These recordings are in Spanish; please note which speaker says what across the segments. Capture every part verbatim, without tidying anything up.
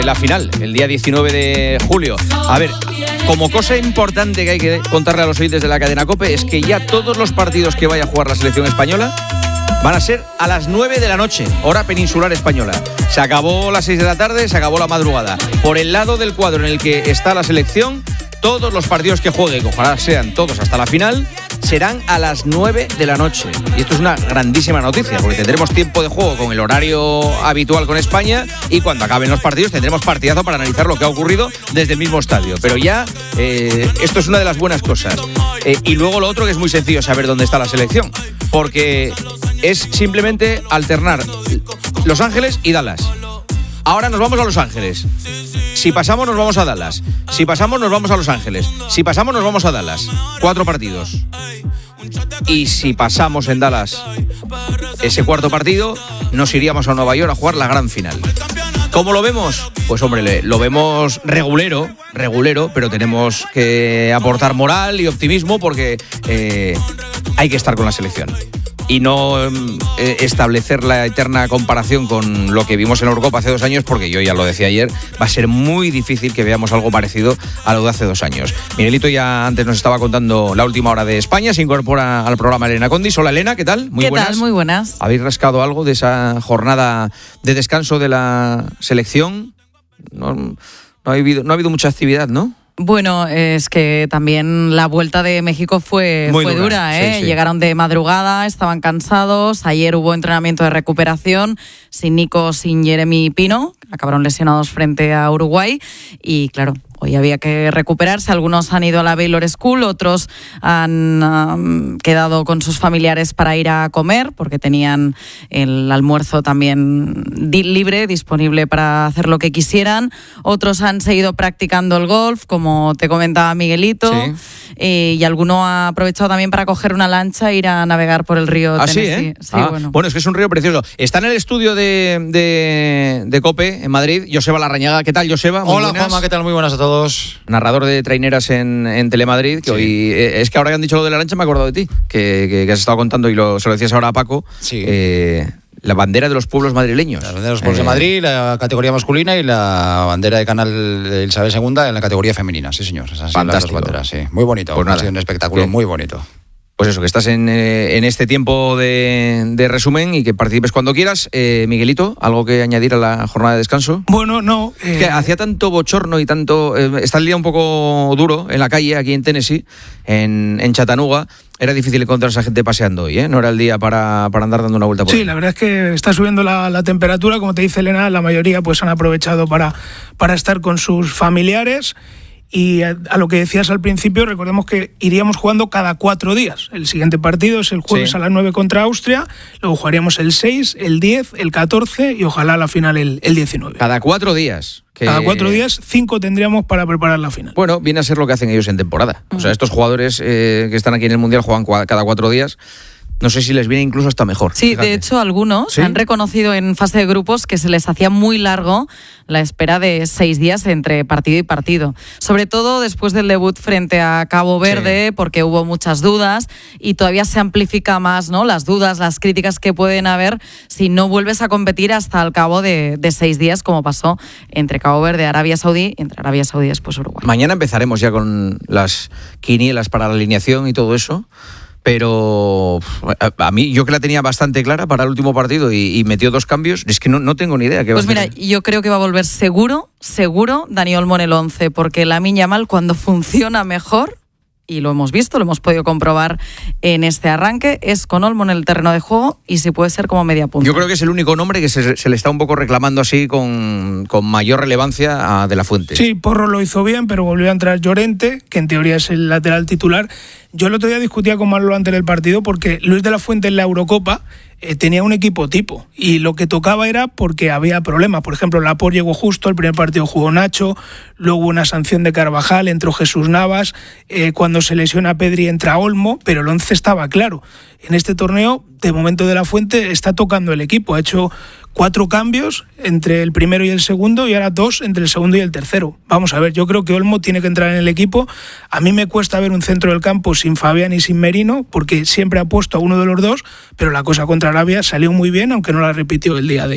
Speaker 1: La final, el día diecinueve de julio. A ver, como cosa importante que hay que contarle a los oyentes de la cadena COPE es que ya todos los partidos que vaya a jugar la selección española van a ser a las nueve de la noche, hora peninsular española. Se acabó las seis de la tarde, se acabó la madrugada. Por el lado del cuadro en el que está la selección, todos los partidos que juegue, que ojalá sean todos hasta la final, serán a las nueve de la noche. Y esto es una grandísima noticia, porque tendremos tiempo de juego con el horario habitual con España y cuando acaben los partidos tendremos partidazo para analizar lo que ha ocurrido desde el mismo estadio. Pero ya, eh, esto es una de las buenas cosas. Eh, y luego lo otro que es muy sencillo saber dónde está la selección, porque es simplemente alternar Los Ángeles y Dallas. Ahora nos vamos a Los Ángeles. Si pasamos nos vamos a Dallas. Si pasamos nos vamos a Los Ángeles. Si pasamos nos vamos a Dallas. Cuatro partidos. Y si pasamos en Dallas ese cuarto partido, nos iríamos a Nueva York a jugar la gran final. ¿Cómo lo vemos? Pues hombre, lo vemos regulero, regulero, pero tenemos que aportar moral y optimismo porque eh, hay que estar con la selección. Y no eh, establecer la eterna comparación con lo que vimos en la Eurocopa hace dos años, porque yo ya lo decía ayer, va a ser muy difícil que veamos algo parecido a lo de hace dos años. Miguelito ya antes nos estaba contando la última hora de España, se incorpora al programa Elena Condis. Hola Elena, ¿qué tal? Muy
Speaker 2: ¿Qué
Speaker 1: buenas.
Speaker 2: tal? Muy buenas.
Speaker 1: ¿Habéis rascado algo de esa jornada de descanso de la selección? No, no, ha, habido, no ha habido mucha actividad, ¿no?
Speaker 2: Bueno, es que también la vuelta de México fue, fue dura, dura ¿eh? Sí, sí. Llegaron de madrugada, estaban cansados. Ayer hubo entrenamiento de recuperación sin Nico, sin Jeremy Pino. Acabaron lesionados frente a Uruguay. Y claro, hoy había que recuperarse. Algunos han ido a la Baylor School, otros han um, quedado con sus familiares para ir a comer, porque tenían el almuerzo también di- libre, disponible para hacer lo que quisieran. Otros han seguido practicando el golf, como te comentaba Miguelito. Sí. Eh, y alguno ha aprovechado también para coger una lancha e ir a navegar por el río
Speaker 1: ¿Ah,
Speaker 2: Tennessee.
Speaker 1: sí, ¿eh?
Speaker 2: Sí,
Speaker 1: ah,
Speaker 2: bueno.
Speaker 1: bueno, es que es un río precioso. Está en el estudio de, de, de COPE en Madrid, Joseba Larrañaga. ¿Qué tal, Joseba? Muy
Speaker 3: Hola,
Speaker 1: buenas.
Speaker 3: Juanma, ¿qué tal? Muy buenas a todos.
Speaker 1: Narrador de traineras en, en Telemadrid, que sí. hoy eh, es que ahora que han dicho lo de la lancha me he acordado de ti, que, que, que has estado contando y lo, se lo decías ahora a Paco.
Speaker 3: Sí.
Speaker 1: Eh, la bandera de los pueblos madrileños.
Speaker 3: La bandera de los pueblos eh, de Madrid, la categoría masculina y la bandera de Canal de Isabel segunda en la categoría femenina, sí señor. Esas
Speaker 1: fantástico.
Speaker 3: Las dos banderas, sí. Muy bonito,
Speaker 1: pues
Speaker 3: ha sido un espectáculo Bien. muy bonito.
Speaker 1: Pues eso, que estás en, eh, en este tiempo de, de resumen y que participes cuando quieras. Eh, Miguelito, ¿algo que añadir a la jornada de descanso?
Speaker 4: Bueno, no.
Speaker 1: Eh... Que hacía tanto bochorno y tanto... Eh, está el día un poco duro en la calle, aquí en Tennessee, en, en Chattanooga. Era difícil encontrar a esa gente paseando hoy, ¿eh? No era el día para, para andar dando una vuelta por
Speaker 4: Sí,
Speaker 1: ahí.
Speaker 4: La verdad es que está subiendo la, la temperatura. Como te dice Elena, la mayoría pues han aprovechado para, para estar con sus familiares. Y a, a lo que decías al principio, recordemos que iríamos jugando cada cuatro días. El siguiente partido es el jueves sí. a las nueve contra Austria, luego jugaríamos el seis, el diez, el catorce y ojalá la final el, el diecinueve.
Speaker 1: Cada cuatro días. Que...
Speaker 4: Cada cuatro días, cinco tendríamos para preparar la final.
Speaker 1: Bueno, viene a ser lo que hacen ellos en temporada. Uh-huh. O sea, estos jugadores eh, que están aquí en el Mundial juegan cua- cada cuatro días. No sé si les viene incluso hasta mejor.
Speaker 2: Sí,
Speaker 1: fíjate.
Speaker 2: De hecho, algunos ¿Sí? han reconocido en fase de grupos que se les hacía muy largo la espera de seis días entre partido y partido. Sobre todo después del debut frente a Cabo Verde, sí. porque hubo muchas dudas y todavía se amplifica más, ¿no? Las dudas, las críticas que pueden haber si no vuelves a competir hasta el cabo de, de seis días, como pasó entre Cabo Verde y Arabia Saudí, entre Arabia Saudí y después Uruguay.
Speaker 1: Mañana empezaremos ya con las quinielas para la alineación y todo eso. Pero a, a mí, yo que la tenía bastante clara para el último partido y, y metió dos cambios, es que no, no tengo ni idea. Qué
Speaker 2: pues
Speaker 1: va a
Speaker 2: mira, yo creo que va a volver seguro, seguro Dani Olmo en el once, porque Lamine Yamal cuando funciona mejor, y lo hemos visto, lo hemos podido comprobar en este arranque, es con Olmo en el terreno de juego y si puede ser como media punta.
Speaker 1: Yo creo que es el único nombre que se, se le está un poco reclamando así con, con mayor relevancia a De la Fuente.
Speaker 4: Sí, Porro lo hizo bien, pero volvió a entrar Llorente, que en teoría es el lateral titular. Yo el otro día discutía con Manolo antes del partido porque Luis de la Fuente en la Eurocopa eh, tenía un equipo tipo y lo que tocaba era porque había problemas. Por ejemplo, Laporte llegó justo, el primer partido jugó Nacho, luego hubo una sanción de Carvajal, entró Jesús Navas, eh, cuando se lesiona Pedri entra Olmo, pero el once estaba claro. En este torneo, de momento De la Fuente está tocando el equipo, ha hecho cuatro cambios entre el primero y el segundo y ahora dos entre el segundo y el tercero. Vamos a ver, yo creo que Olmo tiene que entrar en el equipo. A mí me cuesta ver un centro del campo sin Fabián y sin Merino, porque siempre ha puesto a uno de los dos, pero la cosa contra Arabia salió muy bien, aunque no la repitió el día de,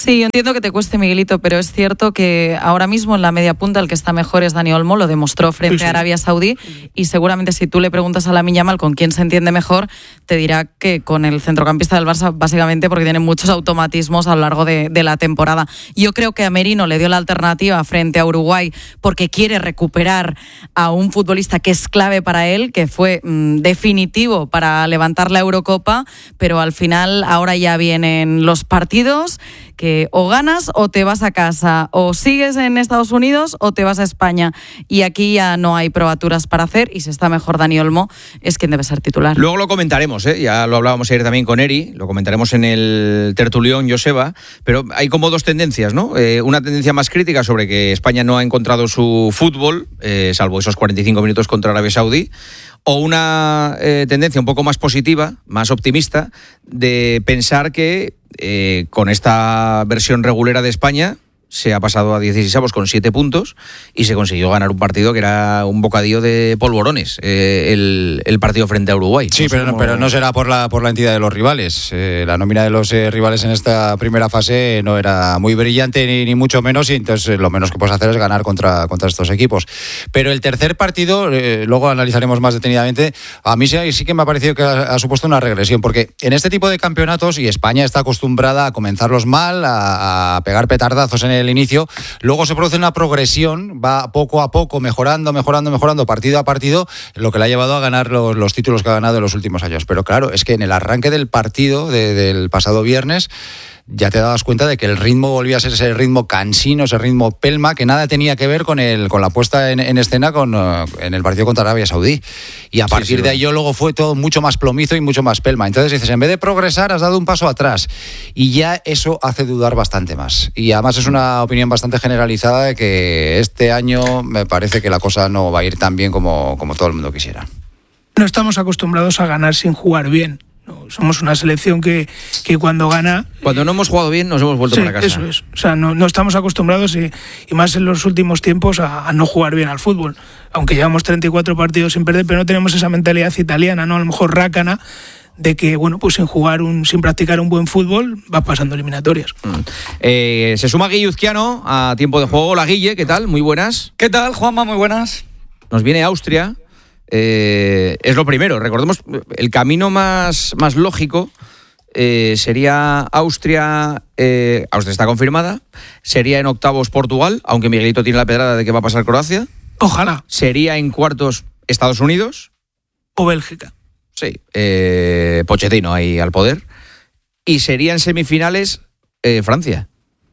Speaker 2: Sí, yo entiendo que te cueste, Miguelito, pero es cierto que ahora mismo en la media punta el que está mejor es Dani Olmo, lo demostró frente sí, sí. a Arabia Saudí, y seguramente si tú le preguntas a Lamine Yamal con quién se entiende mejor, te dirá que con el centrocampista del Barça, básicamente porque tiene muchos automatismos a lo largo de, de la temporada. Yo creo que a Merino le dio la alternativa frente a Uruguay porque quiere recuperar a un futbolista que es clave para él, que fue mmm, definitivo para levantar la Eurocopa, pero al final ahora ya vienen los partidos que o ganas o te vas a casa, o sigues en Estados Unidos o te vas a España, y aquí ya no hay probaturas para hacer, y si está mejor Dani Olmo es quien debe ser titular.
Speaker 1: Luego lo comentaremos, ¿eh? Ya lo hablábamos ayer también con Eri, lo comentaremos en el tertulión Joseba, pero hay como dos tendencias, ¿no? Eh, una tendencia más crítica sobre que España no ha encontrado su fútbol, eh, salvo esos cuarenta y cinco minutos contra Arabia Saudí, o una eh, tendencia un poco más positiva, más optimista, de pensar que eh, con esta versión regulera de España se ha pasado a dieciseisavos con siete puntos y se consiguió ganar un partido que era un bocadillo de polvorones, eh, el, el partido frente a Uruguay.
Speaker 3: Sí, no pero, cómo... pero no será por la por la entidad de los rivales. Eh, la nómina de los eh, rivales en esta primera fase no era muy brillante ni, ni mucho menos, y entonces lo menos que puedes hacer es ganar contra, contra estos equipos. Pero el tercer partido, eh, luego analizaremos más detenidamente, a mí sí, sí que me ha parecido que ha, ha supuesto una regresión, porque en este tipo de campeonatos, y España está acostumbrada a comenzarlos mal, a, a pegar petardazos en el el inicio, luego se produce una progresión, va poco a poco mejorando, mejorando, mejorando, partido a partido, lo que le ha llevado a ganar los, los títulos que ha ganado en los últimos años. Pero claro, es que en el arranque del partido de, del pasado viernes ya te dabas cuenta de que el ritmo volvía a ser ese ritmo cansino, ese ritmo pelma, que nada tenía que ver con el con la puesta en, en escena con, uh, en el partido contra Arabia Saudí. Y a partir sí, sí, de ahí luego fue todo mucho más plomizo y mucho más pelma. Entonces dices, en vez de progresar, has dado un paso atrás. Y ya eso hace dudar bastante más. Y además es una opinión bastante generalizada de que este año me parece que la cosa no va a ir tan bien como, como todo el mundo quisiera.
Speaker 4: No estamos acostumbrados a ganar sin jugar bien. No, somos una selección que, que cuando gana...
Speaker 1: Cuando no hemos jugado bien nos hemos vuelto
Speaker 4: sí,
Speaker 1: para casa.
Speaker 4: Eso es. O sea, no, no estamos acostumbrados, y, y más en los últimos tiempos, a, a no jugar bien al fútbol. Aunque llevamos treinta y cuatro partidos sin perder, pero no tenemos esa mentalidad italiana, ¿no? A lo mejor rácana, de que, bueno, pues sin jugar, un, sin practicar un buen fútbol, vas pasando eliminatorias.
Speaker 1: Mm. Eh, se suma Guille Uzquiano a tiempo de juego. Hola, Guille, ¿qué tal? Muy buenas.
Speaker 5: ¿Qué tal, Juanma? Muy buenas.
Speaker 1: Nos viene Austria. Eh, es lo primero, recordemos, el camino más, más lógico eh, sería Austria, eh, Austria está confirmada, sería en octavos Portugal, aunque Miguelito tiene la pedrada de que va a pasar Croacia.
Speaker 4: Ojalá.
Speaker 1: Sería en cuartos Estados Unidos.
Speaker 4: O Bélgica.
Speaker 1: Sí, eh, Pochettino ahí al poder. Y sería en semifinales eh, Francia,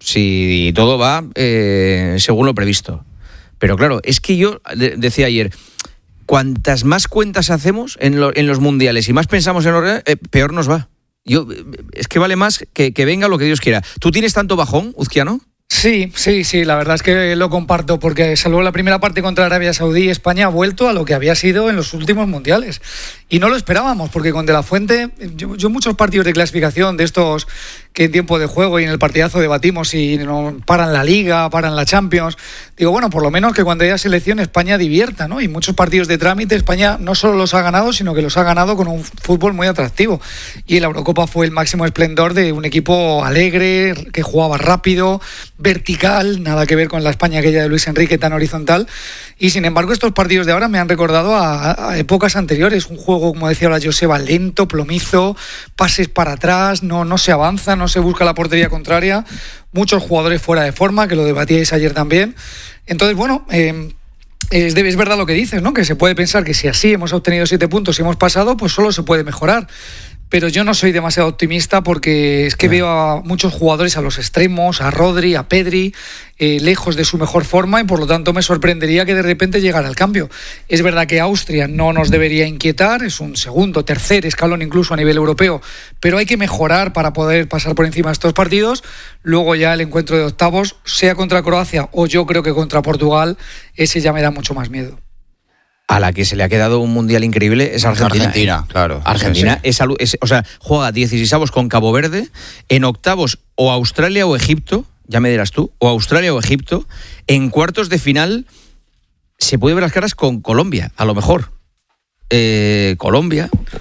Speaker 1: si todo va eh, según lo previsto. Pero claro, es que yo de- decía ayer... Cuantas más cuentas hacemos en, lo, en los mundiales y más pensamos en los eh, peor nos va. Yo es que vale más que, que venga lo que Dios quiera. ¿Tú tienes tanto bajón, Uzquiano?
Speaker 5: Sí, sí, sí, la verdad es que lo comparto, porque salvo la primera parte contra Arabia Saudí, España ha vuelto a lo que había sido en los últimos mundiales. Y no lo esperábamos, porque con De La Fuente, yo, yo muchos partidos de clasificación de estos que en tiempo de juego y en el partidazo debatimos si no paran la Liga, paran la Champions, digo, bueno, por lo menos que cuando haya selección España divierta, ¿no? Y muchos partidos de trámite España no solo los ha ganado, sino que los ha ganado con un fútbol muy atractivo. Y la Eurocopa fue el máximo esplendor de un equipo alegre, que jugaba rápido, vertical, nada que ver con la España aquella de Luis Enrique tan horizontal. Y sin embargo estos partidos de ahora me han recordado a, a épocas anteriores, un juego, como decía ahora Joseba, lento, plomizo, pases para atrás, no, no se avanza, no se busca la portería contraria, muchos jugadores fuera de forma, que lo debatíais ayer también. Entonces, bueno, eh, es, es verdad lo que dices, ¿no? Que se puede pensar que si así hemos obtenido siete puntos y hemos pasado, pues solo se puede mejorar. Pero yo no soy demasiado optimista, porque es que veo a muchos jugadores a los extremos, a Rodri, a Pedri, eh, lejos de su mejor forma, y por lo tanto me sorprendería que de repente llegara el cambio. Es verdad que Austria no nos debería inquietar, es un segundo, tercer escalón incluso a nivel europeo, pero hay que mejorar para poder pasar por encima de estos partidos. Luego ya el encuentro de octavos, sea contra Croacia o yo creo que contra Portugal, ese ya me da mucho más miedo.
Speaker 1: A la que se le ha quedado un mundial increíble es Argentina.
Speaker 3: Argentina, ¿eh? Claro.
Speaker 1: Argentina, sí. es, es, o sea, juega dieciseisavos con Cabo Verde, en octavos o Australia o Egipto, ya me dirás tú, o Australia o Egipto, en cuartos de final se puede ver las caras con Colombia, a lo mejor. Eh, Colombia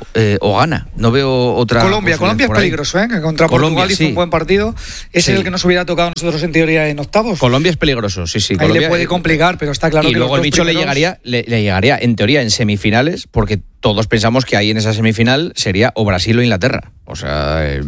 Speaker 1: eh, o gana. No veo otra.
Speaker 5: Colombia, Colombia es peligroso, ¿eh? Que contra Colombia, Portugal hizo sí. un buen partido. Ese sí. es el que nos hubiera tocado a nosotros en teoría en octavos.
Speaker 1: Colombia es peligroso, sí, sí.
Speaker 5: Ahí
Speaker 1: Colombia,
Speaker 5: le puede complicar, pero está claro
Speaker 1: y
Speaker 5: que
Speaker 1: luego el bicho primeros... le llegaría, le, le llegaría en teoría en semifinales, porque todos pensamos que ahí en esa semifinal sería o Brasil o Inglaterra. O sea, eh,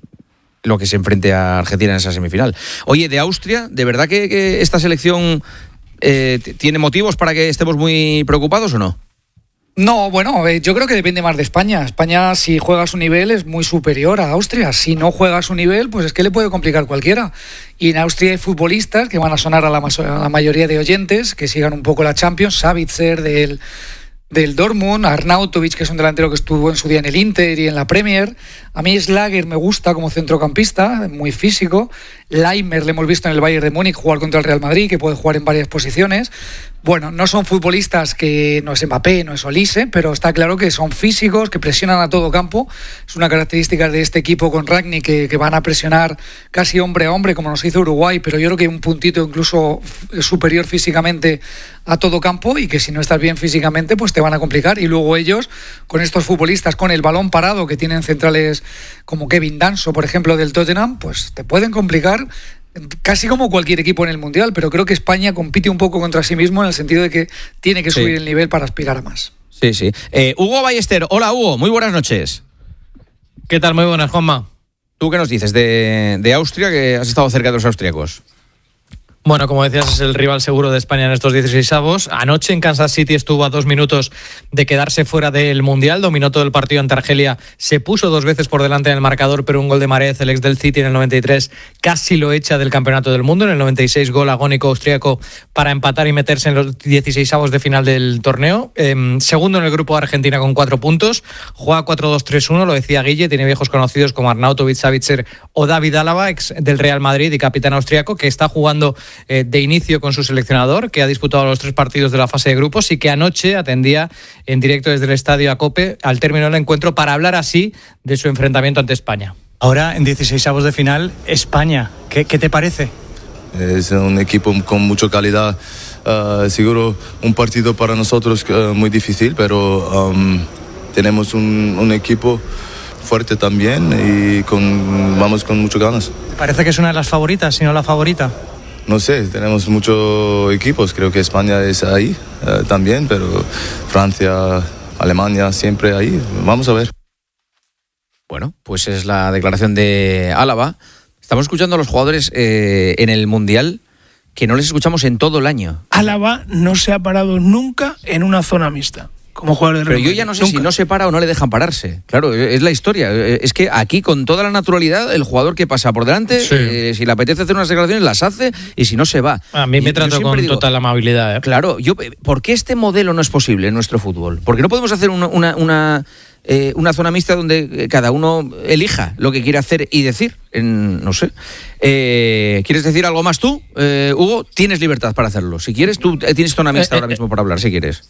Speaker 1: lo que se enfrente a Argentina en esa semifinal. Oye, de Austria, ¿de verdad que, que esta selección eh, tiene motivos para que estemos muy preocupados o no?
Speaker 5: No, bueno, yo creo que depende más de España. España, si juega a su nivel, es muy superior a Austria. Si no juega a su nivel, pues es que le puede complicar cualquiera. Y en Austria hay futbolistas que van a sonar a la, a la mayoría de oyentes, que sigan un poco la Champions. Sabitzer del, del Dortmund, Arnautovic, que es un delantero que estuvo en su día en el Inter y en la Premier. A mí Schlager me gusta como centrocampista, muy físico. Leimer le hemos visto en el Bayern de Múnich jugar contra el Real Madrid, que puede jugar en varias posiciones. Bueno, no son futbolistas que no es Mbappé, no es Olise, pero está claro que son físicos, que presionan a todo campo. Es una característica de este equipo con Rangnick, que, que van a presionar casi hombre a hombre, como nos hizo Uruguay, pero yo creo que un puntito incluso superior físicamente a todo campo, y que si no estás bien físicamente, pues te van a complicar. Y luego ellos, con estos futbolistas, con el balón parado, que tienen centrales como Kevin Danso, por ejemplo, del Tottenham, pues te pueden complicar casi como cualquier equipo en el Mundial, pero creo que España compite un poco contra sí mismo en el sentido de que tiene que subir sí. el nivel para aspirar a más.
Speaker 1: Sí, sí. Eh, Hugo Ballester, hola Hugo, muy buenas noches.
Speaker 6: ¿Qué tal? Muy buenas, Juanma.
Speaker 1: ¿Tú qué nos dices de, de Austria, que has estado cerca de los austríacos?
Speaker 6: Bueno, como decías, es el rival seguro de España en estos dieciseisavos. Anoche en Kansas City estuvo a dos minutos de quedarse fuera del Mundial. Dominó todo el partido ante Argelia. Se puso dos veces por delante en el marcador, pero un gol de Mahrez, el ex del City, en el noventa y tres, casi lo echa del Campeonato del Mundo. En el noventa y seis, gol agónico austríaco para empatar y meterse en los dieciseisavos de final del torneo. Eh, segundo en el grupo de Argentina con cuatro puntos. Juega cuatro dos tres uno, lo decía Guille. Tiene viejos conocidos como Arnautovic, Sabitzer o David Álava, ex del Real Madrid y capitán austríaco, que está jugando de inicio con su seleccionador, que ha disputado los tres partidos de la fase de grupos y que anoche atendía en directo desde el estadio a COPE al término del encuentro para hablar así de su enfrentamiento ante España.
Speaker 7: Ahora en dieciseisavos de final, España, ¿qué, qué te parece?
Speaker 8: Es un equipo con mucha calidad, uh, seguro un partido para nosotros uh, muy difícil, pero um, tenemos un, un equipo fuerte también y con, vamos con muchas ganas.
Speaker 7: ¿Te parece que es una de las favoritas, si no la favorita?
Speaker 8: No sé, tenemos muchos equipos, creo que España es ahí eh, también, pero Francia, Alemania, siempre ahí. Vamos a ver.
Speaker 1: Bueno, pues es la declaración de Álava. Estamos escuchando a los jugadores eh, en el Mundial que no les escuchamos en todo el año.
Speaker 4: Álava no se ha parado nunca en una zona mixta como jugador de
Speaker 1: Pero yo ya no sé nunca. si no se para o no le dejan pararse. Claro, es la historia. Es que aquí, con toda la naturalidad, el jugador que pasa por delante, sí. eh, si le apetece hacer unas declaraciones, las hace, y si no, se va.
Speaker 6: A mí me
Speaker 1: y
Speaker 6: trato con digo, total amabilidad. ¿eh?
Speaker 1: Claro, yo, ¿por qué este modelo no es posible en nuestro fútbol? Porque no podemos hacer una, una, una, eh, una zona mixta donde cada uno elija lo que quiere hacer y decir. En, no sé. Eh, ¿Quieres decir algo más tú, eh, Hugo? Tienes libertad para hacerlo. Si quieres, tú tienes zona mixta eh, ahora mismo para hablar, si quieres.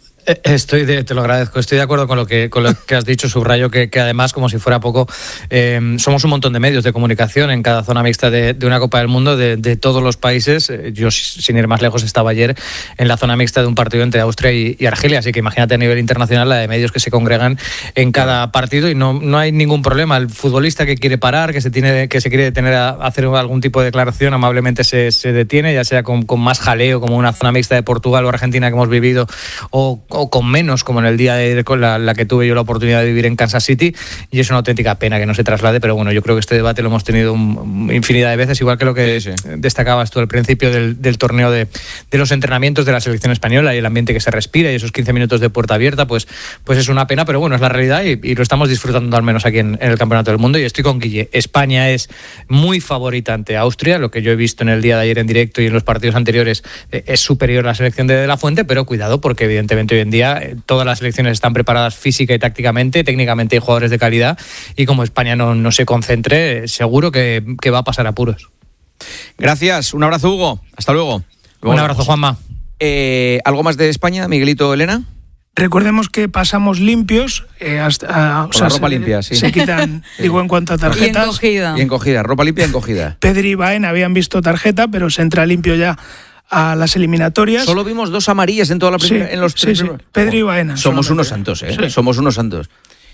Speaker 6: Estoy de, te lo agradezco, estoy de acuerdo con lo que, con lo que has dicho, subrayo que, que además, como si fuera poco, eh, somos un montón de medios de comunicación en cada zona mixta de, de una Copa del Mundo de, de todos los países. Yo, sin ir más lejos, estaba ayer en la zona mixta de un partido entre Austria y, y Argelia, así que imagínate a nivel internacional la de medios que se congregan en cada partido y no, no hay ningún problema. El futbolista que quiere parar, que se tiene que se quiere detener a hacer algún tipo de declaración, amablemente se, se detiene, ya sea con, con más jaleo, como una zona mixta de Portugal o Argentina que hemos vivido, o o con menos, como en el día de con la, la que tuve yo la oportunidad de vivir en Kansas City, y es una auténtica pena que no se traslade, pero bueno, yo creo que este debate lo hemos tenido un, infinidad de veces, igual que lo que sí, sí. destacabas tú al principio del, del torneo de, de los entrenamientos de la selección española y el ambiente que se respira y esos quince minutos de puerta abierta, pues, pues es una pena, pero bueno, es la realidad y, y lo estamos disfrutando al menos aquí en, en el Campeonato del Mundo, y estoy con Guille. España es muy favorita ante Austria, lo que yo he visto en el día de ayer en directo y en los partidos anteriores eh, es superior a la selección de De La Fuente, pero cuidado porque evidentemente hoy en día todas las selecciones están preparadas física y tácticamente, técnicamente hay jugadores de calidad, y como España no, no se concentre, seguro que, que va a pasar apuros.
Speaker 1: Gracias, un abrazo, Hugo, hasta luego. luego
Speaker 6: un abrazo, Juanma.
Speaker 1: Eh, ¿Algo más de España, Miguelito, Elena?
Speaker 4: Recordemos que pasamos limpios, eh, hasta, o
Speaker 1: Con
Speaker 4: sea,
Speaker 1: la ropa
Speaker 4: se,
Speaker 1: limpia, sí.
Speaker 4: Se quitan, digo, en cuanto a tarjetas.
Speaker 2: Y encogida.
Speaker 1: Y encogida, ropa limpia y encogida.
Speaker 4: Pedri y Baena habían visto tarjeta, pero se entra limpio ya a las eliminatorias.
Speaker 1: Solo vimos dos amarillas en toda la primera,
Speaker 4: sí,
Speaker 1: en los
Speaker 4: sí, sí. Pedri y Baena.
Speaker 1: Somos unos santos, ¿eh? Sí. Somos unos santos.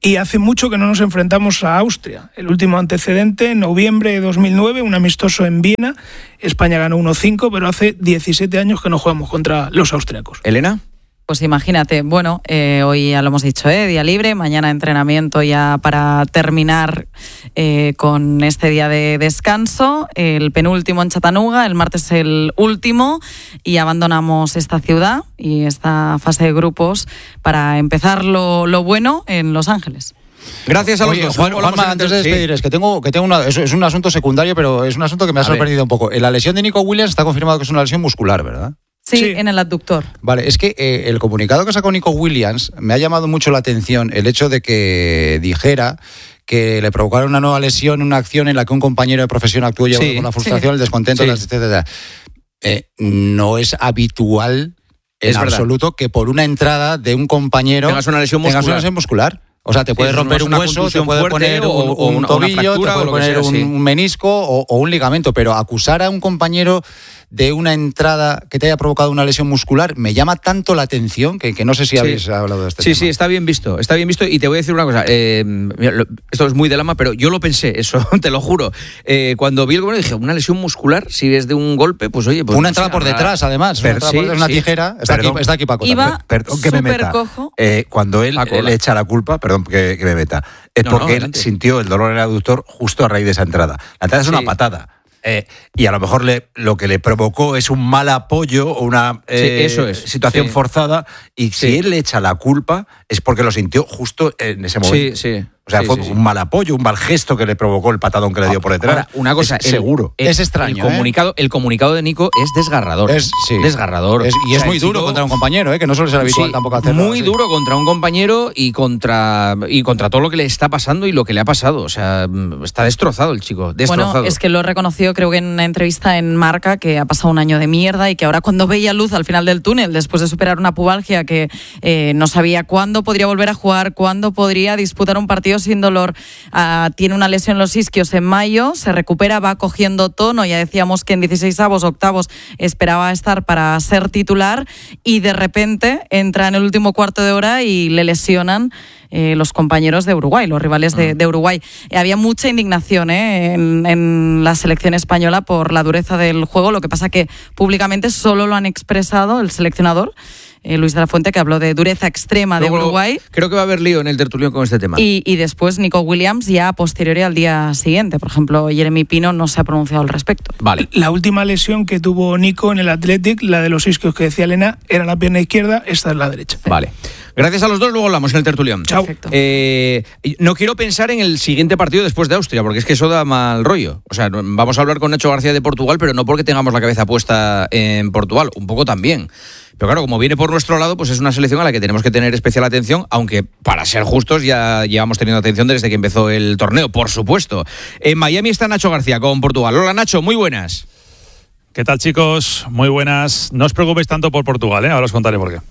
Speaker 4: Y hace mucho que no nos enfrentamos a Austria. El último antecedente, en noviembre de dos mil nueve, un amistoso en Viena. España ganó uno cinco, pero hace diecisiete años que no jugamos contra los austriacos.
Speaker 1: ¿Elena?
Speaker 2: Pues imagínate, bueno, eh, hoy ya lo hemos dicho, ¿eh? Día libre, mañana entrenamiento ya para terminar eh, con este día de descanso, el penúltimo en Chattanooga, el martes el último, y abandonamos esta ciudad y esta fase de grupos para empezar lo, lo bueno en Los Ángeles.
Speaker 1: Gracias a los
Speaker 3: Oye,
Speaker 1: dos.
Speaker 3: Juan, Juanma, antes de despedir, sí. es que tengo, que tengo una, es, es un asunto secundario, pero es un asunto que me ha a sorprendido ver. un poco. La lesión de Nico Williams está confirmado que es una lesión muscular, ¿verdad?
Speaker 2: Sí, sí, en el abductor.
Speaker 3: Vale, es que eh, el comunicado que sacó Nico Williams me ha llamado mucho la atención el hecho de que dijera que le provocaron una nueva lesión, una acción en la que un compañero de profesión actuó llevando sí, con la frustración, sí. el descontento, sí. etcétera. Eh, no es habitual en es absoluto verdad. que por una entrada de un compañero
Speaker 1: tengas una lesión muscular.
Speaker 3: Tengas una lesión muscular. O sea, te puede sí, romper un hueso, te puede poner un,
Speaker 1: o,
Speaker 3: un tobillo, te puede poner sea, un, sí. un menisco o, o un ligamento, pero acusar a un compañero de una entrada que te haya provocado una lesión muscular me llama tanto la atención que, que no sé si sí. habéis hablado de este
Speaker 1: sí,
Speaker 3: tema.
Speaker 1: Sí, sí, está bien visto, está bien visto y te voy a decir una cosa, eh, esto es muy de lama, pero yo lo pensé, eso, te lo juro. Eh, cuando vi el gobierno dije, una lesión muscular, si es de un golpe, pues oye... Pues
Speaker 3: una entrada no por detrás, además, una,
Speaker 1: sí,
Speaker 3: por, una
Speaker 1: sí.
Speaker 3: tijera, está aquí, está aquí Paco.
Speaker 2: Iba
Speaker 9: perdón que me meta.
Speaker 2: Cojo.
Speaker 9: Eh, cuando él, él le echa la culpa, perdón que, que me meta, es no, porque no, él sintió el dolor en el aductor justo a raíz de esa entrada. La entrada es sí. una patada. Eh, y a lo mejor le, lo que le provocó es un mal apoyo o una eh,
Speaker 1: sí, eso es.
Speaker 9: situación sí. forzada y si sí. él le echa la culpa es porque lo sintió justo en ese momento.
Speaker 1: Sí, sí.
Speaker 9: O sea,
Speaker 1: sí,
Speaker 9: fue
Speaker 1: sí, sí.
Speaker 9: un mal apoyo, un mal gesto que le provocó el patadón que le dio por detrás.
Speaker 1: Ahora, una cosa,
Speaker 9: es,
Speaker 1: el,
Speaker 9: seguro.
Speaker 1: El,
Speaker 3: es extraño.
Speaker 1: El comunicado,
Speaker 3: ¿eh?
Speaker 1: el comunicado de Nico es desgarrador.
Speaker 3: Es sí.
Speaker 1: desgarrador.
Speaker 3: Es, y es
Speaker 1: o sea,
Speaker 3: muy duro chico, contra un compañero, ¿eh? Que no suele ser habitual sí, tampoco hacerlo.
Speaker 1: Muy
Speaker 3: sí.
Speaker 1: duro contra un compañero y contra y contra todo lo que le está pasando y lo que le ha pasado. O sea, está destrozado el chico. Destrozado.
Speaker 2: Bueno, es que lo he reconocido, creo que en una entrevista en Marca, que ha pasado un año de mierda y que ahora cuando veía luz al final del túnel, después de superar una pubalgia que eh, no sabía cuándo podría volver a jugar, cuándo podría disputar un partido sin dolor. Uh, tiene una lesión en los isquios en mayo, se recupera, va cogiendo tono, ya decíamos que en dieciseisavos, octavos esperaba estar para ser titular y de repente entra en el último cuarto de hora y le lesionan eh, los compañeros de Uruguay, los rivales de, de Uruguay. Eh, había mucha indignación eh, en, en la selección española por la dureza del juego, lo que pasa que públicamente solo lo han expresado el seleccionador, Eh, Luis de la Fuente, que habló de dureza extrema Luego, de Uruguay.
Speaker 1: Creo que va a haber lío en el tertulión con este tema.
Speaker 2: Y, y después Nico Williams ya a posteriori al día siguiente. Por ejemplo, Jeremy Pino no se ha pronunciado al respecto.
Speaker 1: Vale.
Speaker 4: La última lesión que tuvo Nico en el Athletic, la de los isquios que decía Elena, era la pierna izquierda, esta es la derecha.
Speaker 1: Vale. Gracias a los dos, luego hablamos en el tertulión.
Speaker 4: Chao.
Speaker 1: Eh, no quiero pensar en el siguiente partido después de Austria, porque es que eso da mal rollo. O sea, vamos a hablar con Nacho García de Portugal, pero no porque tengamos la cabeza puesta en Portugal, un poco también. Pero claro, como viene por nuestro lado, pues es una selección a la que tenemos que tener especial atención, aunque para ser justos ya llevamos teniendo atención desde que empezó el torneo, por supuesto. En Miami está Nacho García con Portugal. Hola Nacho, muy buenas.
Speaker 10: ¿Qué tal chicos? Muy buenas. No os preocupéis tanto por Portugal, ¿eh? Ahora os contaré por qué.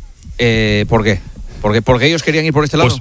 Speaker 1: Eh, ¿Por qué? ¿Porque, ¿Porque ellos querían ir por este lado?
Speaker 10: Pues,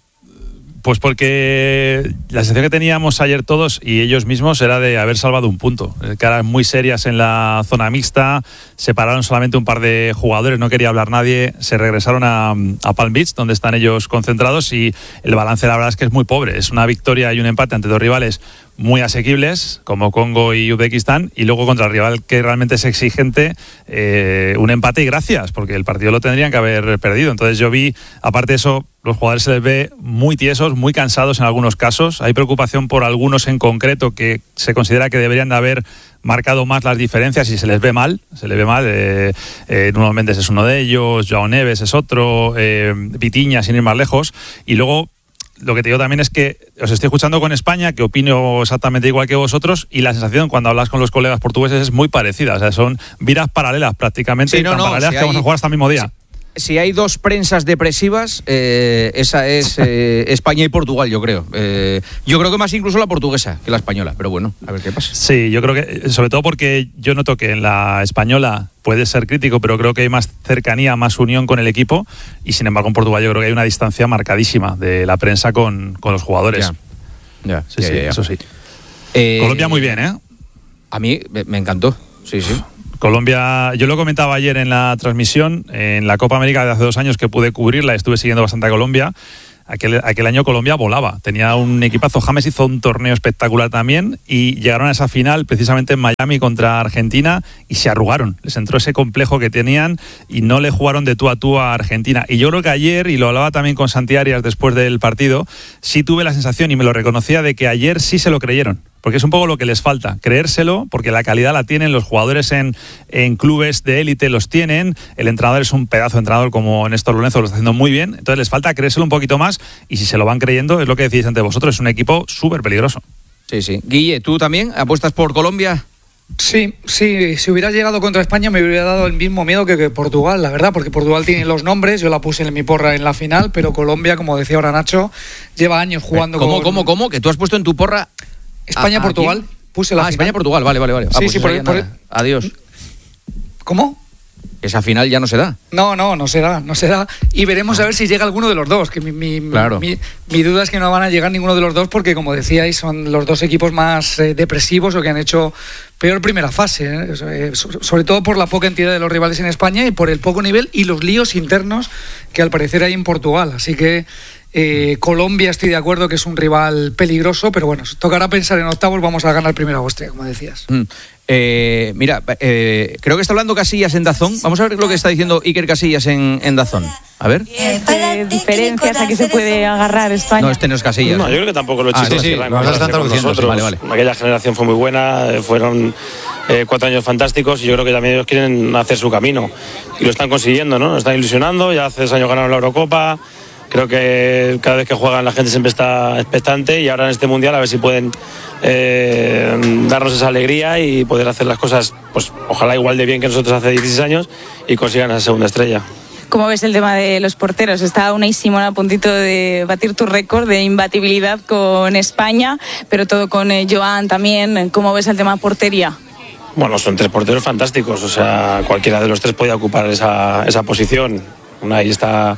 Speaker 10: pues porque la sensación que teníamos ayer todos y ellos mismos era de haber salvado un punto. Caras muy serias en la zona mixta, separaron solamente un par de jugadores, no quería hablar nadie, se regresaron a, a Palm Beach, donde están ellos concentrados, y el balance la verdad es que es muy pobre. Es una victoria y un empate ante dos rivales muy asequibles, como Congo y Uzbekistán, y luego contra el rival que realmente es exigente, eh, un empate y gracias, porque el partido lo tendrían que haber perdido. Entonces yo vi, aparte de eso, los jugadores se les ve muy tiesos, muy cansados en algunos casos. Hay preocupación por algunos en concreto que se considera que deberían de haber marcado más las diferencias y se les ve mal, se les ve mal. Eh, eh, Nuno Méndez es uno de ellos, Joao Neves es otro, eh, Vitinha sin ir más lejos, y luego lo que te digo también es que os estoy escuchando con España, que opino exactamente igual que vosotros, y la sensación cuando hablas con los colegas portugueses es muy parecida. O sea, son vidas paralelas prácticamente,
Speaker 1: sí, no,
Speaker 10: y tan
Speaker 1: no,
Speaker 10: paralelas
Speaker 1: si
Speaker 10: que
Speaker 1: hay,
Speaker 10: vamos a jugar hasta el mismo día.
Speaker 1: Si, si hay dos prensas depresivas, eh, esa es eh, España y Portugal, yo creo. Eh, yo creo que más incluso la portuguesa que la española, pero bueno, a ver qué pasa.
Speaker 10: Sí, yo creo que, sobre todo porque yo noto que en la española puede ser crítico, pero creo que hay más cercanía, más unión con el equipo, y sin embargo en Portugal yo creo que hay una distancia marcadísima de la prensa con, con los jugadores.
Speaker 1: Ya, ya,
Speaker 10: sí,
Speaker 1: ya,
Speaker 10: sí,
Speaker 1: ya, ya.
Speaker 10: eso sí.
Speaker 1: Eh,
Speaker 10: Colombia muy bien, ¿eh?
Speaker 1: A mí me encantó, sí, sí.
Speaker 10: Colombia, yo lo comentaba ayer en la transmisión, en la Copa América de hace dos años que pude cubrirla, estuve siguiendo bastante a Colombia. aquel, aquel año Colombia volaba. Tenía un equipazo. James hizo un torneo espectacular también y llegaron a esa final precisamente en Miami contra Argentina y se arrugaron. Les entró ese complejo que tenían y no le jugaron de tú a tú a Argentina. Y yo creo que ayer, y lo hablaba también con Santi Arias después del partido, sí tuve la sensación y me lo reconocía de que ayer sí se lo creyeron. Porque es un poco lo que les falta, creérselo, porque la calidad la tienen, los jugadores en, en clubes de élite los tienen, el entrenador es un pedazo de entrenador como Néstor Lorenzo, lo está haciendo muy bien, entonces les falta creérselo un poquito más y si se lo van creyendo, es lo que decís ante vosotros, es un equipo súper peligroso.
Speaker 1: Sí, sí. Guille, ¿tú también apuestas por Colombia?
Speaker 5: Sí, sí, si hubiera llegado contra España me hubiera dado el mismo miedo que, que Portugal, la verdad, porque Portugal tiene los nombres, yo la puse en mi porra en la final, pero Colombia, como decía ahora Nacho, lleva años jugando
Speaker 1: ¿Cómo,
Speaker 5: con...
Speaker 1: ¿Cómo, cómo? ¿Que tú has puesto en tu porra...?
Speaker 5: España-Portugal, puse la
Speaker 1: Ah,
Speaker 5: final.
Speaker 1: España-Portugal, vale, vale, vale. Ah,
Speaker 5: Sí,
Speaker 1: pues
Speaker 5: sí,
Speaker 1: eso
Speaker 5: por,
Speaker 1: ya
Speaker 5: por,
Speaker 1: nada. Adiós.
Speaker 5: ¿Cómo?
Speaker 1: Esa final ya no se da.
Speaker 5: No, no, no se da, no se da. Y veremos a ver si llega alguno de los dos, que mi, mi,
Speaker 1: Claro.
Speaker 5: mi, mi duda es que no van a llegar ninguno de los dos porque, como decíais, son los dos equipos más eh, depresivos o que han hecho peor primera fase, ¿eh? Eh, so- sobre todo por la poca entidad de los rivales en España y por el poco nivel y los líos internos que al parecer hay en Portugal. Así que eh, Colombia estoy de acuerdo que es un rival peligroso, pero bueno, tocará pensar en octavos, vamos a ganar primero a Austria, como decías.
Speaker 1: Mm. Eh, mira, eh, creo que está hablando Casillas en Dazón. Vamos a ver lo que está diciendo Iker Casillas en, en Dazón. A ver.
Speaker 11: ¿Qué diferencias a que se puede agarrar España?
Speaker 1: No, este no es Casillas.
Speaker 12: No, yo creo que tampoco lo he
Speaker 1: Ah,
Speaker 12: hecho.
Speaker 1: sí, sí, lo están traduciendo,
Speaker 12: nosotros.
Speaker 1: vale, vale.
Speaker 12: Aquella generación fue muy buena, eh, fueron eh, cuatro años fantásticos y yo creo que también ellos quieren hacer su camino y lo están consiguiendo, ¿no? Nos están ilusionando, ya hace dos años ganaron la Eurocopa. Creo que cada vez que juegan la gente siempre está expectante y ahora en este Mundial a ver si pueden eh, darnos esa alegría y poder hacer las cosas, pues ojalá igual de bien que nosotros hace dieciséis años y consigan esa segunda estrella.
Speaker 11: ¿Cómo ves el tema de los porteros? Está Unai Simón a puntito de batir tu récord de imbatibilidad con España, pero todo con eh, Joan también. ¿Cómo ves el tema portería?
Speaker 12: Bueno, son tres porteros fantásticos, o sea, cualquiera de los tres podía ocupar esa, esa posición. Unai está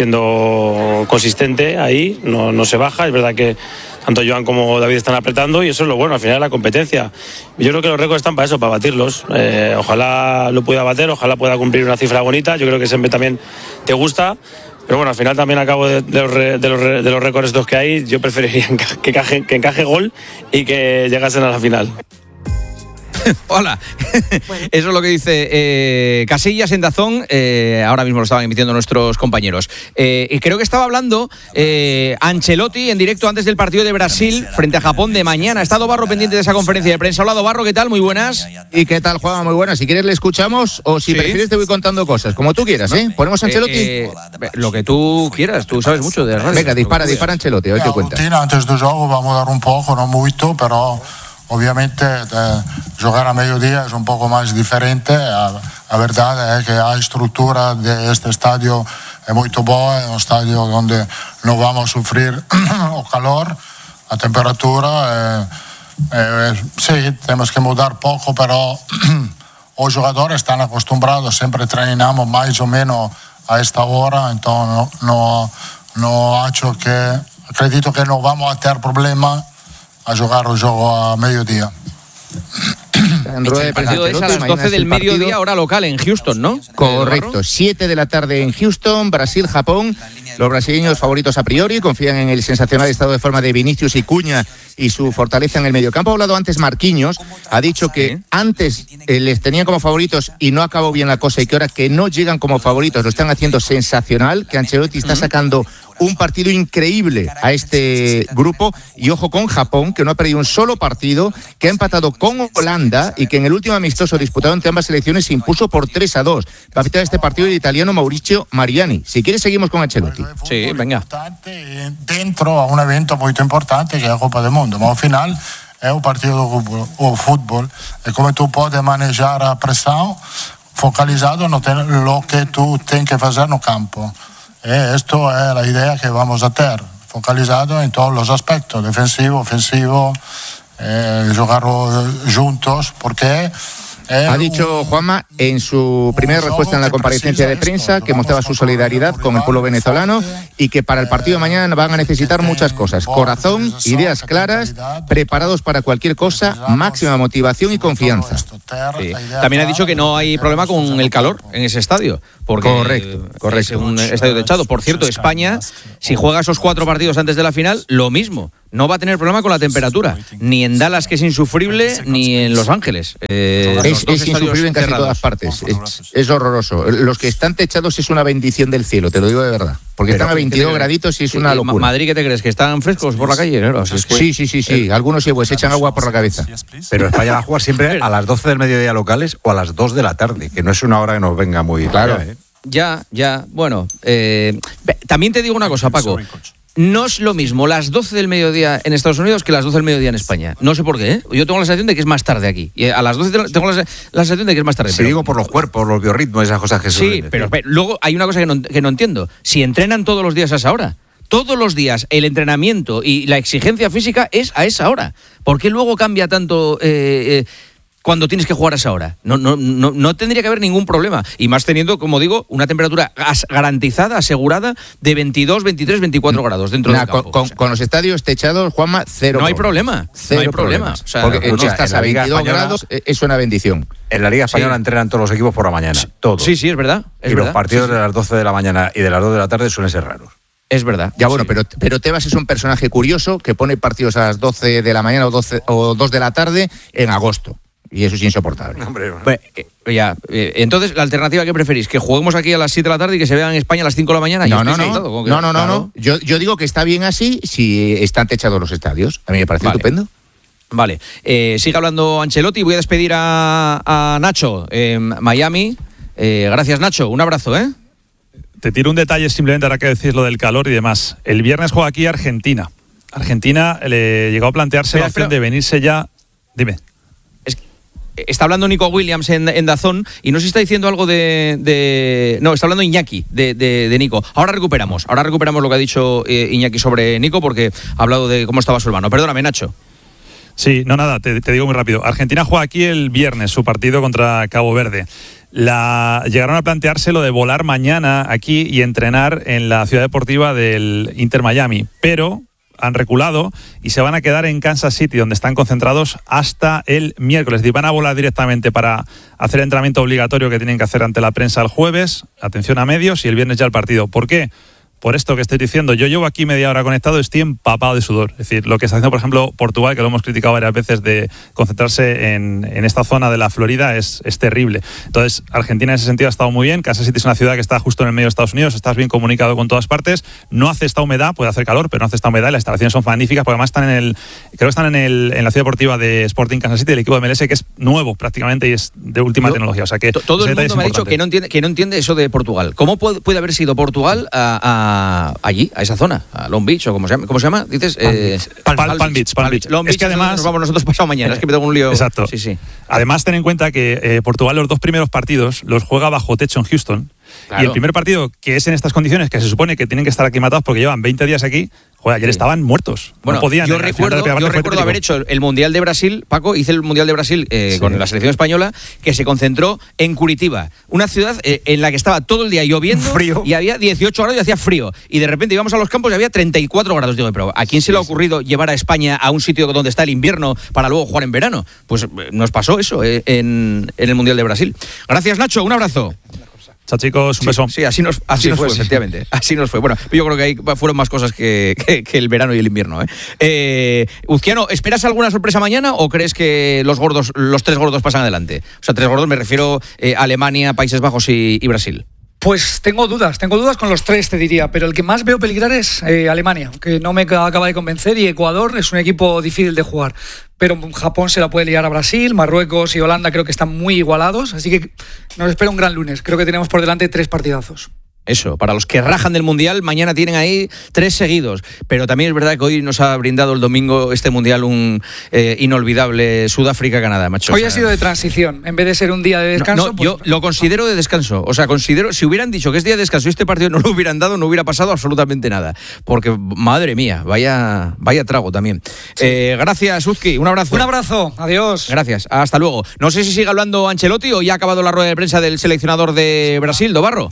Speaker 12: siendo consistente ahí, no, no se baja, es verdad que tanto Joan como David están apretando y eso es lo bueno al final de la competencia. Yo creo que los récords están para eso, para batirlos. Eh, ojalá lo pueda bater, ojalá pueda cumplir una cifra bonita, yo creo que siempre también te gusta. Pero bueno, al final también a cabo de, de, los, re, de, los, re, de los récords estos que hay, yo preferiría que encaje, que encaje gol y que llegasen a la final.
Speaker 1: Hola, bueno. Eso es lo que dice eh, Casillas en Dazón, eh, ahora mismo lo estaban emitiendo nuestros compañeros. Eh, y creo que estaba hablando eh, Ancelotti en directo antes del partido de Brasil frente a Japón de mañana. Ha estado Barro pendiente de esa conferencia de prensa. Hola, Barro, ¿qué tal? Muy buenas.
Speaker 13: ¿Y qué tal, Juan? Muy buenas. Si quieres le escuchamos o si ¿Sí? prefieres te voy contando cosas, como tú quieras, ¿eh? ¿Ponemos a Ancelotti?
Speaker 1: Eh, eh, lo que tú quieras, tú sabes mucho de radio.
Speaker 13: Venga, dispara, dispara Ancelotti, a ver qué cuenta.
Speaker 14: Antes del juego vamos a dar un poco, no mucho, pero... Ovviamente eh, jugar a mediodía es un poco más diferente, la verdad es que la estructura de este estadio es muy buena, es un estadio donde no vamos a sufrir el calor, la temperatura, eh, eh, sí, tenemos que mudar poco, pero los jugadores están acostumbrados, siempre entrenamos más o menos a esta hora, entonces no, no, no hecho que, acredito que no vamos a tener problemas a jugar el juego a mediodía.
Speaker 1: El partido es a las doce del mediodía, hora local en Houston, ¿no?
Speaker 13: Correcto, siete de la tarde en Houston, Brasil-Japón. Los brasileños favoritos a priori confían en el sensacional estado de forma de Vinicius y Cuña y su fortaleza en el mediocampo. Ha hablado antes Marquinhos, ha dicho que ¿Sí? antes eh, les tenían como favoritos y no acabó bien la cosa y que ahora que no llegan como favoritos lo están haciendo sensacional, que Ancelotti está sacando un partido increíble a este grupo y ojo con Japón, que no ha perdido un solo partido, que ha empatado con Holanda y que en el último amistoso disputado entre ambas selecciones se impuso por tres a dos. Va a pitar este partido el italiano Mauricio Mariani. Si quieres seguimos con Ancelotti.
Speaker 1: Sí, venga.
Speaker 14: Dentro a un evento muy importante que es la Copa del Mundo, pero al final es un partido de fútbol y como tú puedes manejar a presión focalizado en lo que tú tienes que hacer en el campo. Eh, esto es la idea que vamos a tener, focalizado en todos los aspectos, defensivo, ofensivo, eh, jugar juntos, porque... Eh,
Speaker 13: ha dicho Juanma en su primera respuesta en la comparecencia de prensa que mostraba su solidaridad con el pueblo venezolano y que para el partido de mañana van a necesitar muchas cosas: corazón, ideas claras, preparados para cualquier cosa, máxima motivación y confianza.
Speaker 1: Sí. También ha dicho que no hay problema con el calor en ese estadio, porque
Speaker 13: correcto, correcto.
Speaker 1: es un estadio techado. Por cierto, España, si juega esos cuatro partidos antes de la final, lo mismo. No va a tener problema con la temperatura, ni en Dallas, que es insufrible, ni en Los Ángeles.
Speaker 13: Eh, es es insufrible en casi cerrados. todas partes. Es, es horroroso. Los que están techados es una bendición del cielo, te lo digo de verdad. Porque Pero, están a veintidós graditos y es una locura.
Speaker 1: ¿Madrid qué te crees? ¿Que están frescos por la calle? ¿No?
Speaker 13: Sí, sí, sí, sí, sí. Algunos sí, pues echan agua por la cabeza.
Speaker 9: Pero España va a jugar siempre a las doce del mediodía locales o a las dos de la tarde, que no es una hora que nos venga muy
Speaker 13: claro.
Speaker 9: Allá, ¿eh?
Speaker 1: Ya, ya. Bueno, eh, también te digo una cosa, Paco. No es lo mismo las doce del mediodía en Estados Unidos que las doce del mediodía en España. No sé por qué, ¿eh? Yo tengo la sensación de que es más tarde aquí. Y a las doce tengo la, la sensación de que es más tarde.
Speaker 9: Si pero, digo por los cuerpos, los biorritmos, esas cosas que
Speaker 1: sí, pero, pero luego hay una cosa que no, que no entiendo. Si entrenan todos los días a esa hora, todos los días el entrenamiento y la exigencia física es a esa hora. ¿Por qué luego cambia tanto eh, eh, cuando tienes que jugar a esa hora? No, no, no, no tendría que haber ningún problema. Y más teniendo, como digo, una temperatura garantizada, asegurada, de veintidós, veintitrés, veinticuatro grados dentro
Speaker 13: nah,
Speaker 1: del campo.
Speaker 13: Con,
Speaker 1: o sea,
Speaker 13: con los estadios techados, Juanma, cero.
Speaker 1: No hay problema.
Speaker 13: Cero
Speaker 1: no hay problema.
Speaker 13: O sea, porque no, estás a veintidós grados, es una bendición.
Speaker 9: En la Liga Española sí. entrenan todos los equipos por la mañana. Todos.
Speaker 1: Sí, sí, es verdad. Es
Speaker 9: y
Speaker 1: verdad.
Speaker 9: los partidos
Speaker 1: sí, sí.
Speaker 9: de las doce de la mañana y de las dos de la tarde suelen ser raros.
Speaker 1: Es verdad.
Speaker 13: Ya bueno, sí. pero, pero Tebas es un personaje curioso que pone partidos a las doce de la mañana o, doce, o dos de la tarde en agosto. Y eso es insoportable.
Speaker 9: Hombre, bueno.
Speaker 1: Pues, eh, ya, eh, entonces, ¿la alternativa que preferís? ¿Que juguemos aquí a las siete de la tarde y que se vean en España a las cinco de la mañana?
Speaker 13: No, no, no. no, no, no, claro. no. Yo, yo digo que está bien así si están techados los estadios. A mí me parece
Speaker 1: vale.
Speaker 13: estupendo.
Speaker 1: Vale. Eh, sigue hablando Ancelotti. Voy a despedir a, a Nacho en Miami. Eh, gracias, Nacho. Un abrazo, ¿eh?
Speaker 10: Te tiro un detalle simplemente ahora que decís lo del calor y demás. El viernes juega aquí Argentina. Argentina le llegó a plantearse espera, la opción espera. de venirse ya... Dime.
Speaker 1: Está hablando Nico Williams en, en Dazón y no sé si está diciendo algo de... de no, está hablando Iñaki de, de, de Nico. Ahora recuperamos, ahora recuperamos lo que ha dicho eh, Iñaki sobre Nico porque ha hablado de cómo estaba su hermano. Perdóname, Nacho.
Speaker 10: Sí, no, nada, te, te digo muy rápido. Argentina juega aquí el viernes su partido contra Cabo Verde. La, llegaron a plantearse lo de volar mañana aquí y entrenar en la ciudad deportiva del Inter Miami, pero... han reculado y se van a quedar en Kansas City, donde están concentrados hasta el miércoles. Y van a volar directamente para hacer el entrenamiento obligatorio que tienen que hacer ante la prensa el jueves, atención a medios, y el viernes ya el partido. ¿Por qué? Por esto que estoy diciendo, yo llevo aquí media hora conectado, estoy empapado de sudor. Es decir, lo que está haciendo, por ejemplo, Portugal, que lo hemos criticado varias veces, de concentrarse en, en esta zona de la Florida, es, es terrible. Entonces, Argentina en ese sentido ha estado muy bien. Kansas City es una ciudad que está justo en el medio de Estados Unidos, estás bien comunicado con todas partes, no hace esta humedad, puede hacer calor, pero no hace esta humedad, y las instalaciones son magníficas, porque además están en el, creo que están en, el, en la ciudad deportiva de Sporting Kansas City, el equipo de M L S, que es nuevo prácticamente y es de última Yo, tecnología. O sea que
Speaker 1: todo el mundo me ha dicho que no entiende, que no entiende eso de Portugal. ¿Cómo puede, puede haber sido Portugal a, a, allí? A esa zona, a Long Beach o como se llama, ¿cómo se llama? Dices
Speaker 10: Palm, eh, Palm, Palm, Palm Beach, Palm Beach.
Speaker 1: Long Beach. Es que además nos vamos nosotros pasado mañana, es que me tengo un lío.
Speaker 10: Exacto.
Speaker 1: Sí, sí.
Speaker 10: Además ten en cuenta que eh, Portugal los dos primeros partidos los juega bajo techo en Houston. Claro. Y el primer partido, que es en estas condiciones, que se supone que tienen que estar aclimatados porque llevan veinte días aquí, joder, ayer sí. estaban muertos.
Speaker 1: Bueno,
Speaker 10: no podían.
Speaker 1: Yo recuerdo, yo recuerdo haber hecho el Mundial de Brasil, Paco, hice el Mundial de Brasil eh, sí. con la selección española, que se concentró en Curitiba, una ciudad eh, en la que estaba todo el día lloviendo
Speaker 9: frío.
Speaker 1: Y había dieciocho grados y hacía frío. Y de repente íbamos a los campos y había treinta y cuatro grados. Digo, pero ¿a quién se sí, le ha ocurrido sí. llevar a España a un sitio donde está el invierno para luego jugar en verano? Pues eh, nos pasó eso eh, en, en el Mundial de Brasil. Gracias, Nacho, un abrazo.
Speaker 10: Chao, chicos, un
Speaker 1: sí,
Speaker 10: beso.
Speaker 1: Sí, así nos, así sí, nos fue, fue sí. efectivamente. Así nos fue. Bueno, yo creo que ahí fueron más cosas que, que, que el verano y el invierno. ¿eh? Eh, Uzquiano, ¿esperas alguna sorpresa mañana o crees que los gordos, los tres gordos pasan adelante? O sea, tres gordos me refiero eh, a Alemania, Países Bajos y, y Brasil.
Speaker 5: Pues tengo dudas, tengo dudas con los tres, te diría, pero el que más veo peligrar es eh, Alemania, que no me acaba de convencer, y Ecuador es un equipo difícil de jugar. Pero Japón se la puede liar a Brasil, Marruecos y Holanda creo que están muy igualados, así que nos espera un gran lunes. Creo que tenemos por delante tres partidazos.
Speaker 1: Eso, para los que rajan del Mundial, mañana tienen ahí tres seguidos. Pero también es verdad que hoy nos ha brindado el domingo este Mundial un eh, inolvidable Sudáfrica-Canadá, macho.
Speaker 5: Hoy ha sido de transición, en vez de ser un día de descanso.
Speaker 1: No, no
Speaker 5: pues,
Speaker 1: yo lo considero de descanso. O sea, considero, si hubieran dicho que es día de descanso y este partido no lo hubieran dado, no hubiera pasado absolutamente nada. Porque, madre mía, vaya, vaya trago también. Sí. Eh, gracias, Uzki, un abrazo.
Speaker 5: Un abrazo, adiós.
Speaker 1: Gracias, hasta luego. No sé si sigue hablando Ancelotti o ya ha acabado la rueda de prensa del seleccionador de Brasil, Dobarro.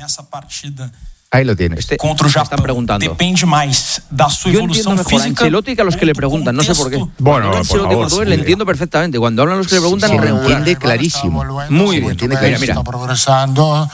Speaker 13: Ahí lo tienes.
Speaker 1: Este, contra o Japón, están preguntando.
Speaker 15: Depende más da su
Speaker 1: Yo entiendo mejor a Ancelotti que a los que le preguntan, no sé por qué.
Speaker 9: Bueno, por
Speaker 1: Ancelotti
Speaker 9: favor,
Speaker 1: portugués, le entiendo perfectamente. Cuando hablan los que le preguntan,
Speaker 13: sí,
Speaker 1: sí,
Speaker 13: lo entiende clarísimo.
Speaker 1: Muy bien,
Speaker 13: entiende
Speaker 14: clarísimo. Está progresando.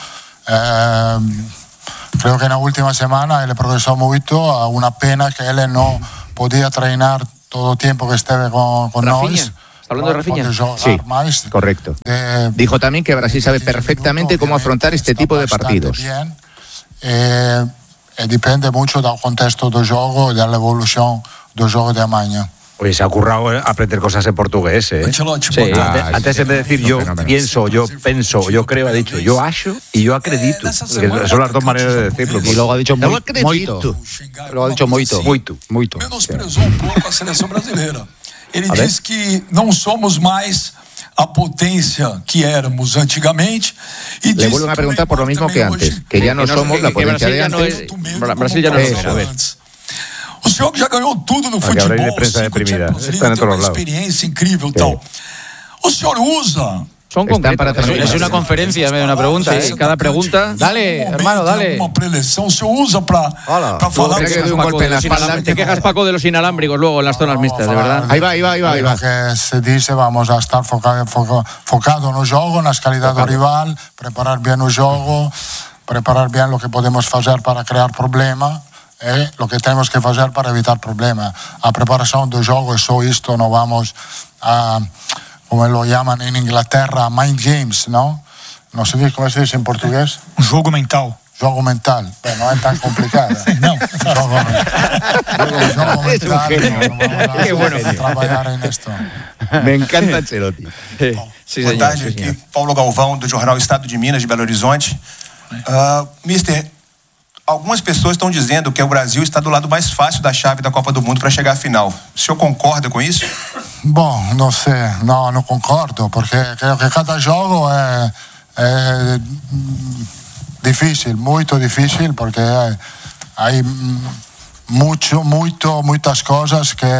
Speaker 14: Eh, creo que en la última semana él progresó mucho, a una pena que él no podía treinar todo el tiempo que estuve con, con nosotros.
Speaker 1: ¿Está hablando de Rafinha?
Speaker 13: Sí, correcto.
Speaker 14: De,
Speaker 13: Dijo también que Brasil sabe perfectamente cómo afrontar este tipo de partidos.
Speaker 14: Bien, eh, e depende mucho del contexto del juego y de la evolución del juego de Alemania.
Speaker 9: Oye, se ha currado aprender cosas en portugués, ¿eh?
Speaker 14: Sí.
Speaker 9: Ah, antes en vez de decir yo pienso, yo pienso, yo creo, ha dicho yo acho y yo acredito. Son las dos maneras de decirlo.
Speaker 16: Y luego ha dicho muy, moito. Luego ha dicho moito.
Speaker 9: Muito.
Speaker 16: Muito.
Speaker 15: Menosprezou um pouco a seleção brasileira. Ele diz que não somos mais a potência que éramos antigamente. Y
Speaker 13: Le vuelven a preguntar por lo mismo que antes, que ya no somos la potencia de antes.
Speaker 1: Brasil ya no es. A ver.
Speaker 15: O senhor já ganhou tudo no futebol,
Speaker 9: de prensa deprimida. Están en todos lados.
Speaker 15: Experiência incrível e tal. O senhor usa
Speaker 1: Son concretas.
Speaker 16: Es una conferencia, me da una pregunta.
Speaker 1: Sí,
Speaker 16: ¿eh?
Speaker 1: cada pregunta.
Speaker 16: Dale, hermano, dale.
Speaker 15: Uma preleção, o senhor usa para para falar
Speaker 13: que de un golpe en la espalda.
Speaker 1: Te quejas, Paco, de los inalámbricos luego en las zonas mixtas, de verdad.
Speaker 13: Ahí va, ahí va, ahí va. Ahí va.
Speaker 14: Lo que se dice, vamos a estar focado, focado, focado en el juego, en la calidad del rival, preparar bien el juego, preparar bien lo que podemos hacer para crear problemas. Eh, lo que tenemos que hacer para evitar problemas. A preparación del juego es esto, no vamos a, como lo llaman en Inglaterra, mind games, ¿no? No sé cómo se dice en portugués.
Speaker 15: un jogo mental.
Speaker 14: Juego mental, pero no es tan complicado.
Speaker 15: No.
Speaker 14: Juego, juego mental, no, no vamos a,
Speaker 1: Qué bueno.
Speaker 14: trabajar en esto.
Speaker 13: Me encanta Ancelotti.
Speaker 1: Sí,
Speaker 17: Boa
Speaker 1: señor,
Speaker 17: tarde,
Speaker 1: sí, señor.
Speaker 17: aqui Paulo Galvão, do jornal Estado de Minas, de Belo Horizonte. Uh, mister, algumas pessoas estão dizendo que o Brasil está do lado mais fácil da chave da Copa do Mundo para chegar à final. O senhor concorda com isso?
Speaker 14: Bom, não sei, não, não concordo, porque creio que cada jogo é, é difícil, muito difícil, porque há muito, muito, muitas coisas que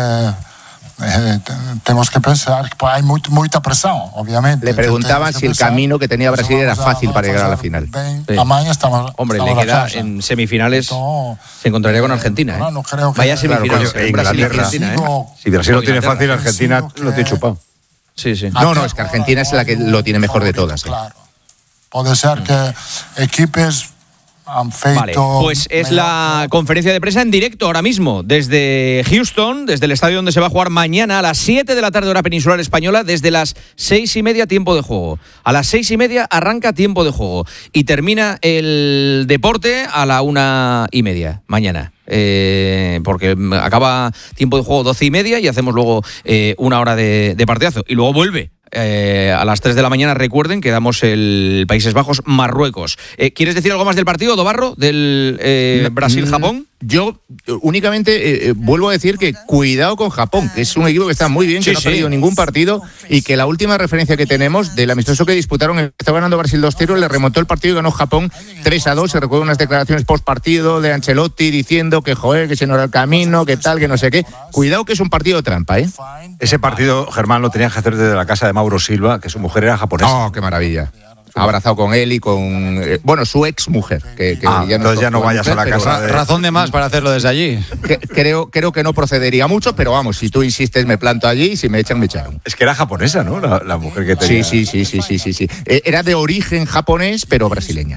Speaker 14: Eh, tenemos que pensar que hay muy, mucha presión, obviamente.
Speaker 13: Le preguntaban si el camino que tenía Brasil era fácil para llegar a la final.
Speaker 1: Sí.
Speaker 14: Estamos,
Speaker 1: Hombre,
Speaker 14: estamos
Speaker 1: le queda
Speaker 14: casa.
Speaker 1: en semifinales.
Speaker 14: No,
Speaker 1: se encontraría con Argentina. ¿eh?
Speaker 14: No, no creo que
Speaker 1: Vaya semifinales.
Speaker 9: Claro,
Speaker 1: Brasil y
Speaker 9: Inglaterra.
Speaker 1: Argentina. ¿eh?
Speaker 9: Si Brasil lo tiene
Speaker 1: Inglaterra.
Speaker 9: fácil, Argentina lo tiene chupado.
Speaker 1: Sí, sí.
Speaker 13: No, no, es que Argentina es la que lo tiene mejor de todas. ¿eh?
Speaker 14: Claro. Puede ser que equipos han feito.
Speaker 1: Vale, pues es la conferencia de prensa en directo ahora mismo, desde Houston, desde el estadio donde se va a jugar mañana a las siete de la tarde hora peninsular española, desde las seis y media tiempo de juego. A las seis y media arranca tiempo de juego y termina el deporte a la una y media mañana. Eh, porque acaba tiempo de juego doce y media y hacemos luego eh, una hora de, de partidazo y luego vuelve. Eh, a las tres de la mañana, recuerden que damos el Países Bajos, Marruecos. Eh, ¿Quieres decir algo más del partido, Dobarro? ¿Del eh, Brasil-Japón?
Speaker 13: Yo únicamente eh, vuelvo a decir que cuidado con Japón, que es un equipo que está muy bien, que
Speaker 1: Sí,
Speaker 13: no ha
Speaker 1: sí.
Speaker 13: perdido ningún partido y que la última referencia que tenemos del amistoso que disputaron, empezó ganando Brasil dos cero, le remontó el partido y ganó Japón tres a dos. Se recuerdan unas declaraciones post partido de Ancelotti diciendo que joder, que se no era el camino, que tal, que no sé qué. Cuidado que es un partido trampa, ¿eh?
Speaker 9: Ese partido, Germán, lo tenías que hacer desde la casa de Mauro Silva, que su mujer era japonesa.
Speaker 13: Oh, qué maravilla. Abrazado con él y con, eh, bueno, su ex mujer. Que, que
Speaker 9: Ah,
Speaker 13: ya no
Speaker 9: entonces ya no
Speaker 13: mujer,
Speaker 9: vayas a la
Speaker 13: pero
Speaker 9: casa de-
Speaker 16: Razón de más para hacerlo desde allí.
Speaker 13: que- creo, creo que no procedería mucho, pero vamos, si tú insistes me planto allí y si me echan, me echaron.
Speaker 9: Es que era japonesa, ¿no? La, la mujer que tenía.
Speaker 13: Sí, sí, sí, sí, sí, sí, sí. Eh, Era de origen japonés, pero brasileña.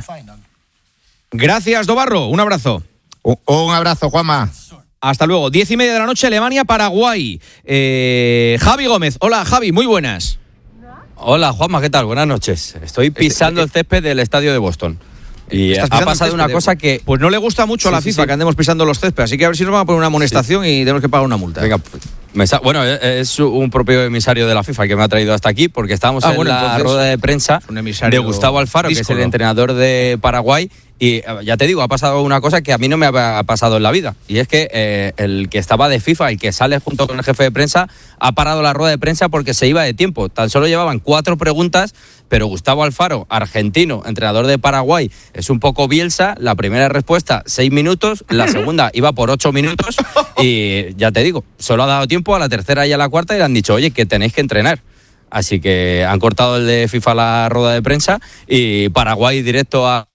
Speaker 1: Gracias, Dobarro. Un abrazo.
Speaker 13: Un, un abrazo, Juanma.
Speaker 1: Hasta luego. Diez y media de la noche, Alemania, Paraguay. Eh, Javi Gómez. Hola, Javi, muy buenas.
Speaker 18: Hola, Juanma, ¿qué tal? Buenas noches. Estoy pisando el césped del estadio de Boston. Y
Speaker 1: ¿Estás
Speaker 18: ha
Speaker 1: pisando
Speaker 18: pasado
Speaker 1: el
Speaker 18: una
Speaker 1: césped?
Speaker 18: cosa que...
Speaker 1: Pues no le gusta mucho a la
Speaker 18: Sí, sí,
Speaker 1: FIFA
Speaker 18: sí.
Speaker 1: que andemos pisando los céspedes, así que a ver si nos van a poner una amonestación y tenemos que pagar una multa.
Speaker 18: Venga, me sa- bueno, es un propio emisario de la FIFA que me ha traído hasta aquí, porque estábamos
Speaker 1: Ah,
Speaker 18: en
Speaker 1: bueno,
Speaker 18: la
Speaker 1: entonces,
Speaker 18: rueda de prensa
Speaker 1: un emisario
Speaker 18: de Gustavo Alfaro, que es
Speaker 1: díscolo.
Speaker 18: el entrenador de Paraguay. Y eh, ya te digo, ha pasado una cosa que a mí no me ha pasado en la vida. Y es que eh, el que estaba de FIFA, el que sale junto con el jefe de prensa, ha parado la rueda de prensa porque se iba de tiempo. Tan solo llevaban cuatro preguntas, pero Gustavo Alfaro, argentino, entrenador de Paraguay, es un poco Bielsa. La primera respuesta, seis minutos. La segunda iba por ocho minutos. Y ya te digo, solo ha dado tiempo a la tercera y a la cuarta y le han dicho, oye, que tenéis que entrenar. Así que han cortado el de FIFA la rueda de prensa y Paraguay directo a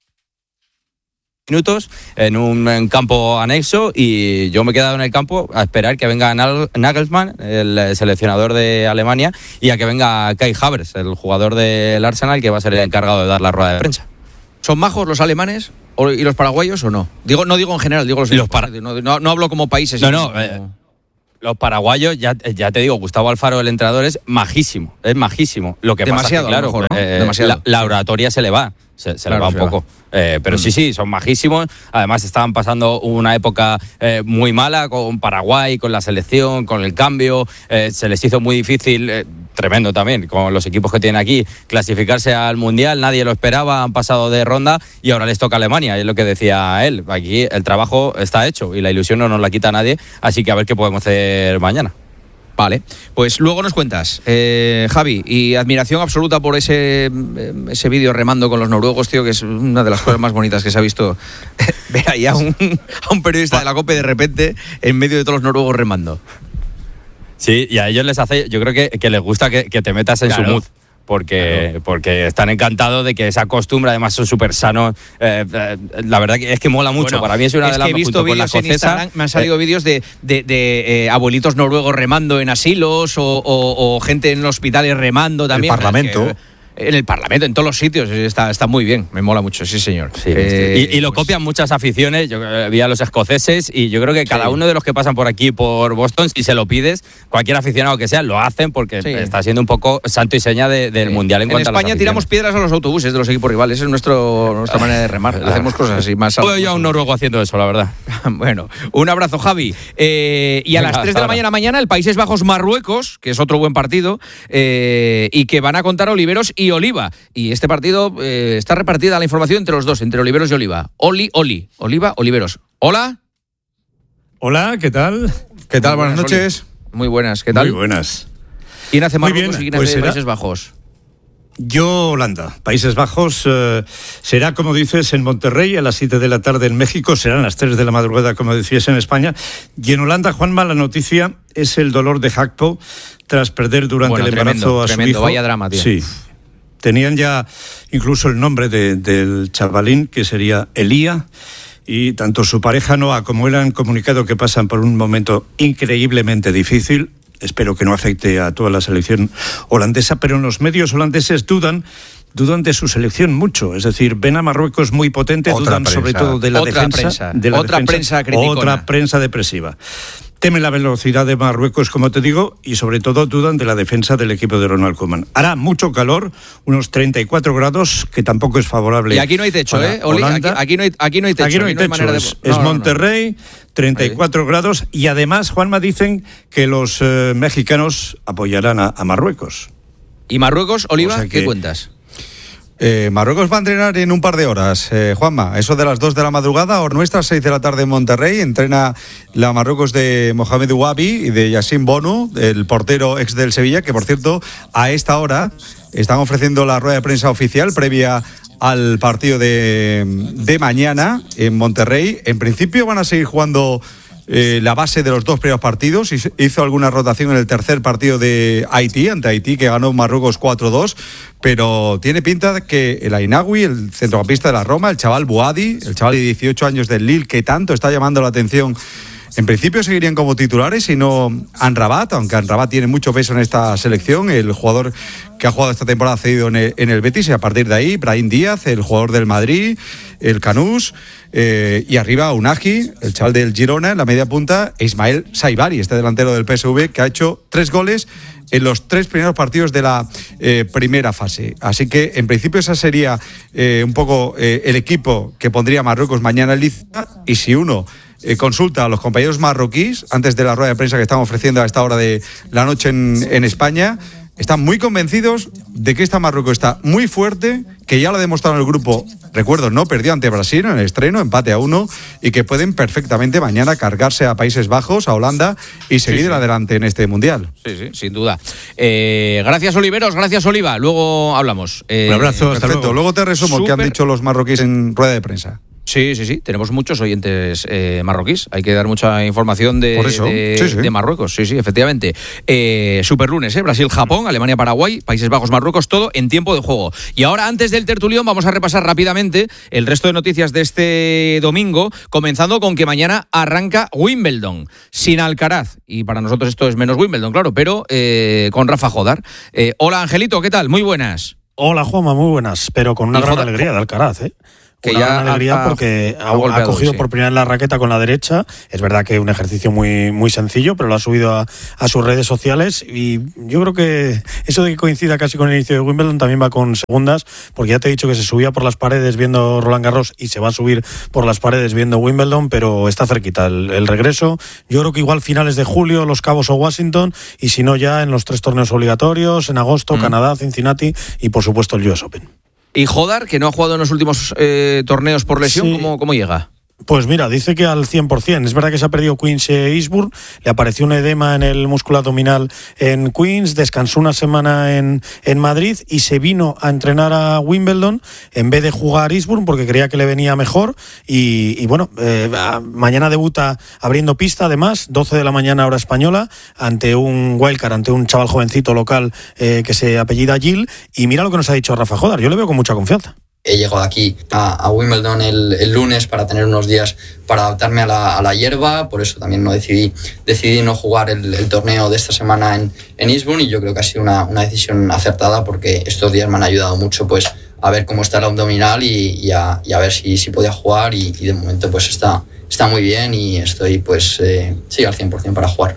Speaker 18: minutos en un en campo anexo y yo me he quedado en el campo a esperar que venga Nagel- Nagelsmann, el seleccionador de Alemania, y a que venga Kai Havertz, el jugador del Arsenal, que va a ser el encargado de dar la rueda de prensa.
Speaker 1: ¿Son majos los alemanes y los paraguayos o no? Digo, no digo en general, digo los,
Speaker 18: los para...
Speaker 1: no, no, no hablo como países.
Speaker 18: No, no. Eh, los paraguayos, ya, ya te digo, Gustavo Alfaro, el entrenador, es majísimo, es majísimo. Lo que
Speaker 1: demasiado,
Speaker 18: pasa es que, claro,
Speaker 1: mejor, ¿no?
Speaker 18: eh,
Speaker 1: demasiado.
Speaker 18: La, la oratoria se le va. Se, se
Speaker 1: claro,
Speaker 18: le va un poco. Eh, pero mm. sí, sí, son majísimos. Además, estaban pasando una época eh, muy mala con Paraguay, con la selección, con el cambio. Eh, se les hizo muy difícil, eh, tremendo también, con los equipos que tienen aquí, clasificarse al Mundial. Nadie lo esperaba, han pasado de ronda y ahora les toca a Alemania. Es lo que decía él. Aquí el trabajo está hecho y la ilusión no nos la quita nadie. Así que a ver qué podemos hacer mañana.
Speaker 1: Vale, pues luego nos cuentas, eh, Javi, y admiración absoluta por ese, ese vídeo remando con los noruegos, tío, que es una de las cosas más bonitas que se ha visto. Ver ahí a un, a un periodista de la COPE de repente en medio de todos los noruegos remando.
Speaker 18: Sí, y a ellos les hace, yo creo que, que les gusta que, que te metas en claro. su mood. Porque, claro. porque están encantados de que esa costumbre, además son súper sanos. Eh, eh, la verdad que es que mola mucho.
Speaker 1: Bueno,
Speaker 18: Para mí es una
Speaker 1: es
Speaker 18: de las
Speaker 1: que he visto vídeos en Instagram, me han salido eh, vídeos de, de, de eh, abuelitos noruegos remando en asilos o, o, o gente en hospitales remando también.
Speaker 9: El Parlamento.
Speaker 1: Que, en el Parlamento, en todos los sitios, está, está muy bien, me mola mucho, sí señor.
Speaker 18: Sí, eh, y, y lo pues... copian muchas aficiones, yo vi a los escoceses y yo creo que cada sí. uno de los que pasan por aquí, por Boston, si se lo pides, cualquier aficionado que sea, lo hacen porque sí. está siendo un poco santo y seña de, del sí. Mundial en,
Speaker 1: en
Speaker 18: cuanto
Speaker 1: España
Speaker 18: a las
Speaker 1: tiramos piedras a los autobuses de los equipos rivales, esa es nuestro, nuestra manera de remar, claro. hacemos cosas así más...
Speaker 18: Puedo yo a un noruego haciendo eso, la verdad.
Speaker 1: Bueno, un abrazo, Javi. Eh, y a Venga, las tres de la ahora. mañana mañana, el Países Bajos-Marruecos, que es otro buen partido, eh, y que van a contar Oliveros y Oliva. Y este partido eh, está repartida la información entre los dos, entre Oliveros y Oliva. Oli, Oli, Oliva, Oliveros. Hola.
Speaker 19: Hola, ¿qué tal?
Speaker 1: ¿Qué tal? Buenas, buenas noches. Oli. Muy buenas, ¿qué tal?
Speaker 19: Muy buenas.
Speaker 1: ¿Quién hace Marruecos y quién pues hace será... Países Bajos?
Speaker 19: Yo, Holanda. Países Bajos eh, será, como dices, en Monterrey a las siete de la tarde en México, serán las tres de la madrugada, como decías, en España. Y en Holanda, Juanma, la noticia es el dolor de Gakpo tras perder durante bueno, el embarazo
Speaker 1: tremendo,
Speaker 19: a su
Speaker 1: tremendo,
Speaker 19: hijo.
Speaker 1: Vaya drama, tío.
Speaker 19: Sí. Tenían ya incluso el nombre de, del chavalín, que sería Elía, y tanto su pareja Noa como él han comunicado que pasan por un momento increíblemente difícil. Espero que no afecte a toda la selección holandesa, pero en los medios holandeses dudan dudan de su selección mucho, es decir, ven a Marruecos muy potente,
Speaker 9: otra
Speaker 19: dudan
Speaker 9: prensa.
Speaker 19: sobre todo de la
Speaker 1: otra
Speaker 19: defensa,
Speaker 1: prensa.
Speaker 19: de la
Speaker 1: otra
Speaker 19: defensa,
Speaker 1: prensa criticona.
Speaker 19: otra prensa depresiva. Temen la velocidad de Marruecos, como te digo, y sobre todo dudan de la defensa del equipo de Ronald Koeman. Hará mucho calor, unos treinta y cuatro grados, que tampoco es favorable.
Speaker 1: Y aquí no hay techo, ¿eh, Oli? Aquí, aquí, no hay, aquí no hay techo.
Speaker 19: Aquí no hay, aquí no hay techo, de... es, no, es Monterrey, no, no. treinta y cuatro grados, y además, Juanma, dicen que los eh, mexicanos apoyarán a, a Marruecos.
Speaker 1: ¿Y Marruecos, Oliva, o sea que... qué cuentas?
Speaker 3: Eh, Marruecos va a entrenar en un par de horas, eh, Juanma, eso de las dos de la madrugada, hora nuestra, seis de la tarde en Monterrey, entrena la Marruecos de Mohamed Ouabi y de Yacine Bonu, el portero ex del Sevilla, que por cierto, a esta hora están ofreciendo la rueda de prensa oficial previa al partido de, de mañana en Monterrey. En principio van a seguir jugando Eh, la base de los dos primeros partidos. Hizo alguna rotación en el tercer partido de Haití, ante Haití, que ganó Marruecos cuatro dos, pero tiene pinta que el Ainaoui, el centrocampista de la Roma, el chaval Bouadi, el chaval de dieciocho años del Lille, que tanto está llamando la atención, en principio seguirían como titulares, y no Amrabat, aunque Amrabat tiene mucho peso en esta selección, el jugador que ha jugado esta temporada cedido en el, en el Betis, y a partir de ahí Brahim Díaz, el jugador del Madrid, el Canús, eh, y arriba Unagi, el chaval del Girona, en la media punta, e Ismael Saibari, este delantero del P S V, que ha hecho tres goles en los tres primeros partidos de la eh, primera fase. Así que, en principio, esa sería eh, un poco eh, el equipo que pondría Marruecos mañana en lista, y si uno Eh, consulta a los compañeros marroquíes antes de la rueda de prensa que están ofreciendo a esta hora de la noche en, en España, están muy convencidos de que esta Marruecos está muy fuerte, que ya lo ha demostrado en el grupo, recuerdo, no perdió ante Brasil en el estreno, empate a uno, y que pueden perfectamente mañana cargarse a Países Bajos, a Holanda, y seguir sí, sí. adelante en este Mundial.
Speaker 1: Sí, sí, sin duda. Eh, gracias, Oliveros, gracias, Oliva. Luego hablamos. Eh,
Speaker 19: Un abrazo, hasta
Speaker 3: perfecto.
Speaker 19: luego.
Speaker 3: Luego te resumo Super... qué han dicho los marroquíes en rueda de prensa.
Speaker 1: Sí, sí, sí. Tenemos muchos oyentes eh, marroquíes. Hay que dar mucha información de,
Speaker 3: Por eso.
Speaker 1: de,
Speaker 3: Sí, sí.
Speaker 1: de Marruecos. Sí, sí, efectivamente. Eh, Superlunes, ¿eh? Brasil-Japón, Alemania-Paraguay, Países Bajos-Marruecos, todo en tiempo de juego. Y ahora, antes del tertulión, vamos a repasar rápidamente el resto de noticias de este domingo, comenzando con que mañana arranca Wimbledon, sin Alcaraz. Y para nosotros esto es menos Wimbledon, claro, pero eh, con Rafa Jodar. Eh, hola, Angelito, ¿qué tal? Muy buenas.
Speaker 20: Hola, Juanma, muy buenas, pero con una gran joder, alegría de Alcaraz, ¿eh?
Speaker 1: Que
Speaker 20: una
Speaker 1: ya
Speaker 20: gran alegría
Speaker 1: ha,
Speaker 20: porque ha, ha,
Speaker 1: golpeado,
Speaker 20: ha cogido
Speaker 1: sí.
Speaker 20: por primera vez la raqueta con la derecha. Es verdad que es un ejercicio muy, muy sencillo, pero lo ha subido a, a sus redes sociales y yo creo que eso de que coincida casi con el inicio de Wimbledon también va con segundas, porque ya te he dicho que se subía por las paredes viendo Roland Garros y se va a subir por las paredes viendo Wimbledon, pero está cerquita el, el regreso. Yo creo que igual finales de julio, Los Cabos o Washington, y si no ya en los tres torneos obligatorios, en agosto, mm. Canadá, Cincinnati y por supuesto el U S Open.
Speaker 1: ¿Y Jodar, que no ha jugado en los últimos eh, torneos por lesión, sí. ¿cómo, cómo llega?
Speaker 20: Pues mira, dice que al cien por ciento. Es verdad que se ha perdido Queens e Eastbourne, le apareció un edema en el músculo abdominal en Queens, descansó una semana en, en Madrid y se vino a entrenar a Wimbledon en vez de jugar Eastbourne porque creía que le venía mejor y, y bueno, eh, mañana debuta abriendo pista, además, doce de la mañana hora española, ante un wildcard, ante un chaval jovencito local eh, que se apellida Gil, y mira lo que nos ha dicho Rafa Jodar, yo le veo con mucha confianza.
Speaker 21: He llegado aquí a, a Wimbledon el, el lunes para tener unos días para adaptarme a la, a la hierba, por eso también no decidí, decidí no jugar el, el torneo de esta semana en, en Eastbourne, y yo creo que ha sido una, una decisión acertada porque estos días me han ayudado mucho pues a ver cómo está el abdominal y, y, a, y a ver si, si podía jugar y, y de momento pues está, está muy bien y estoy pues eh, sí al cien por ciento para jugar.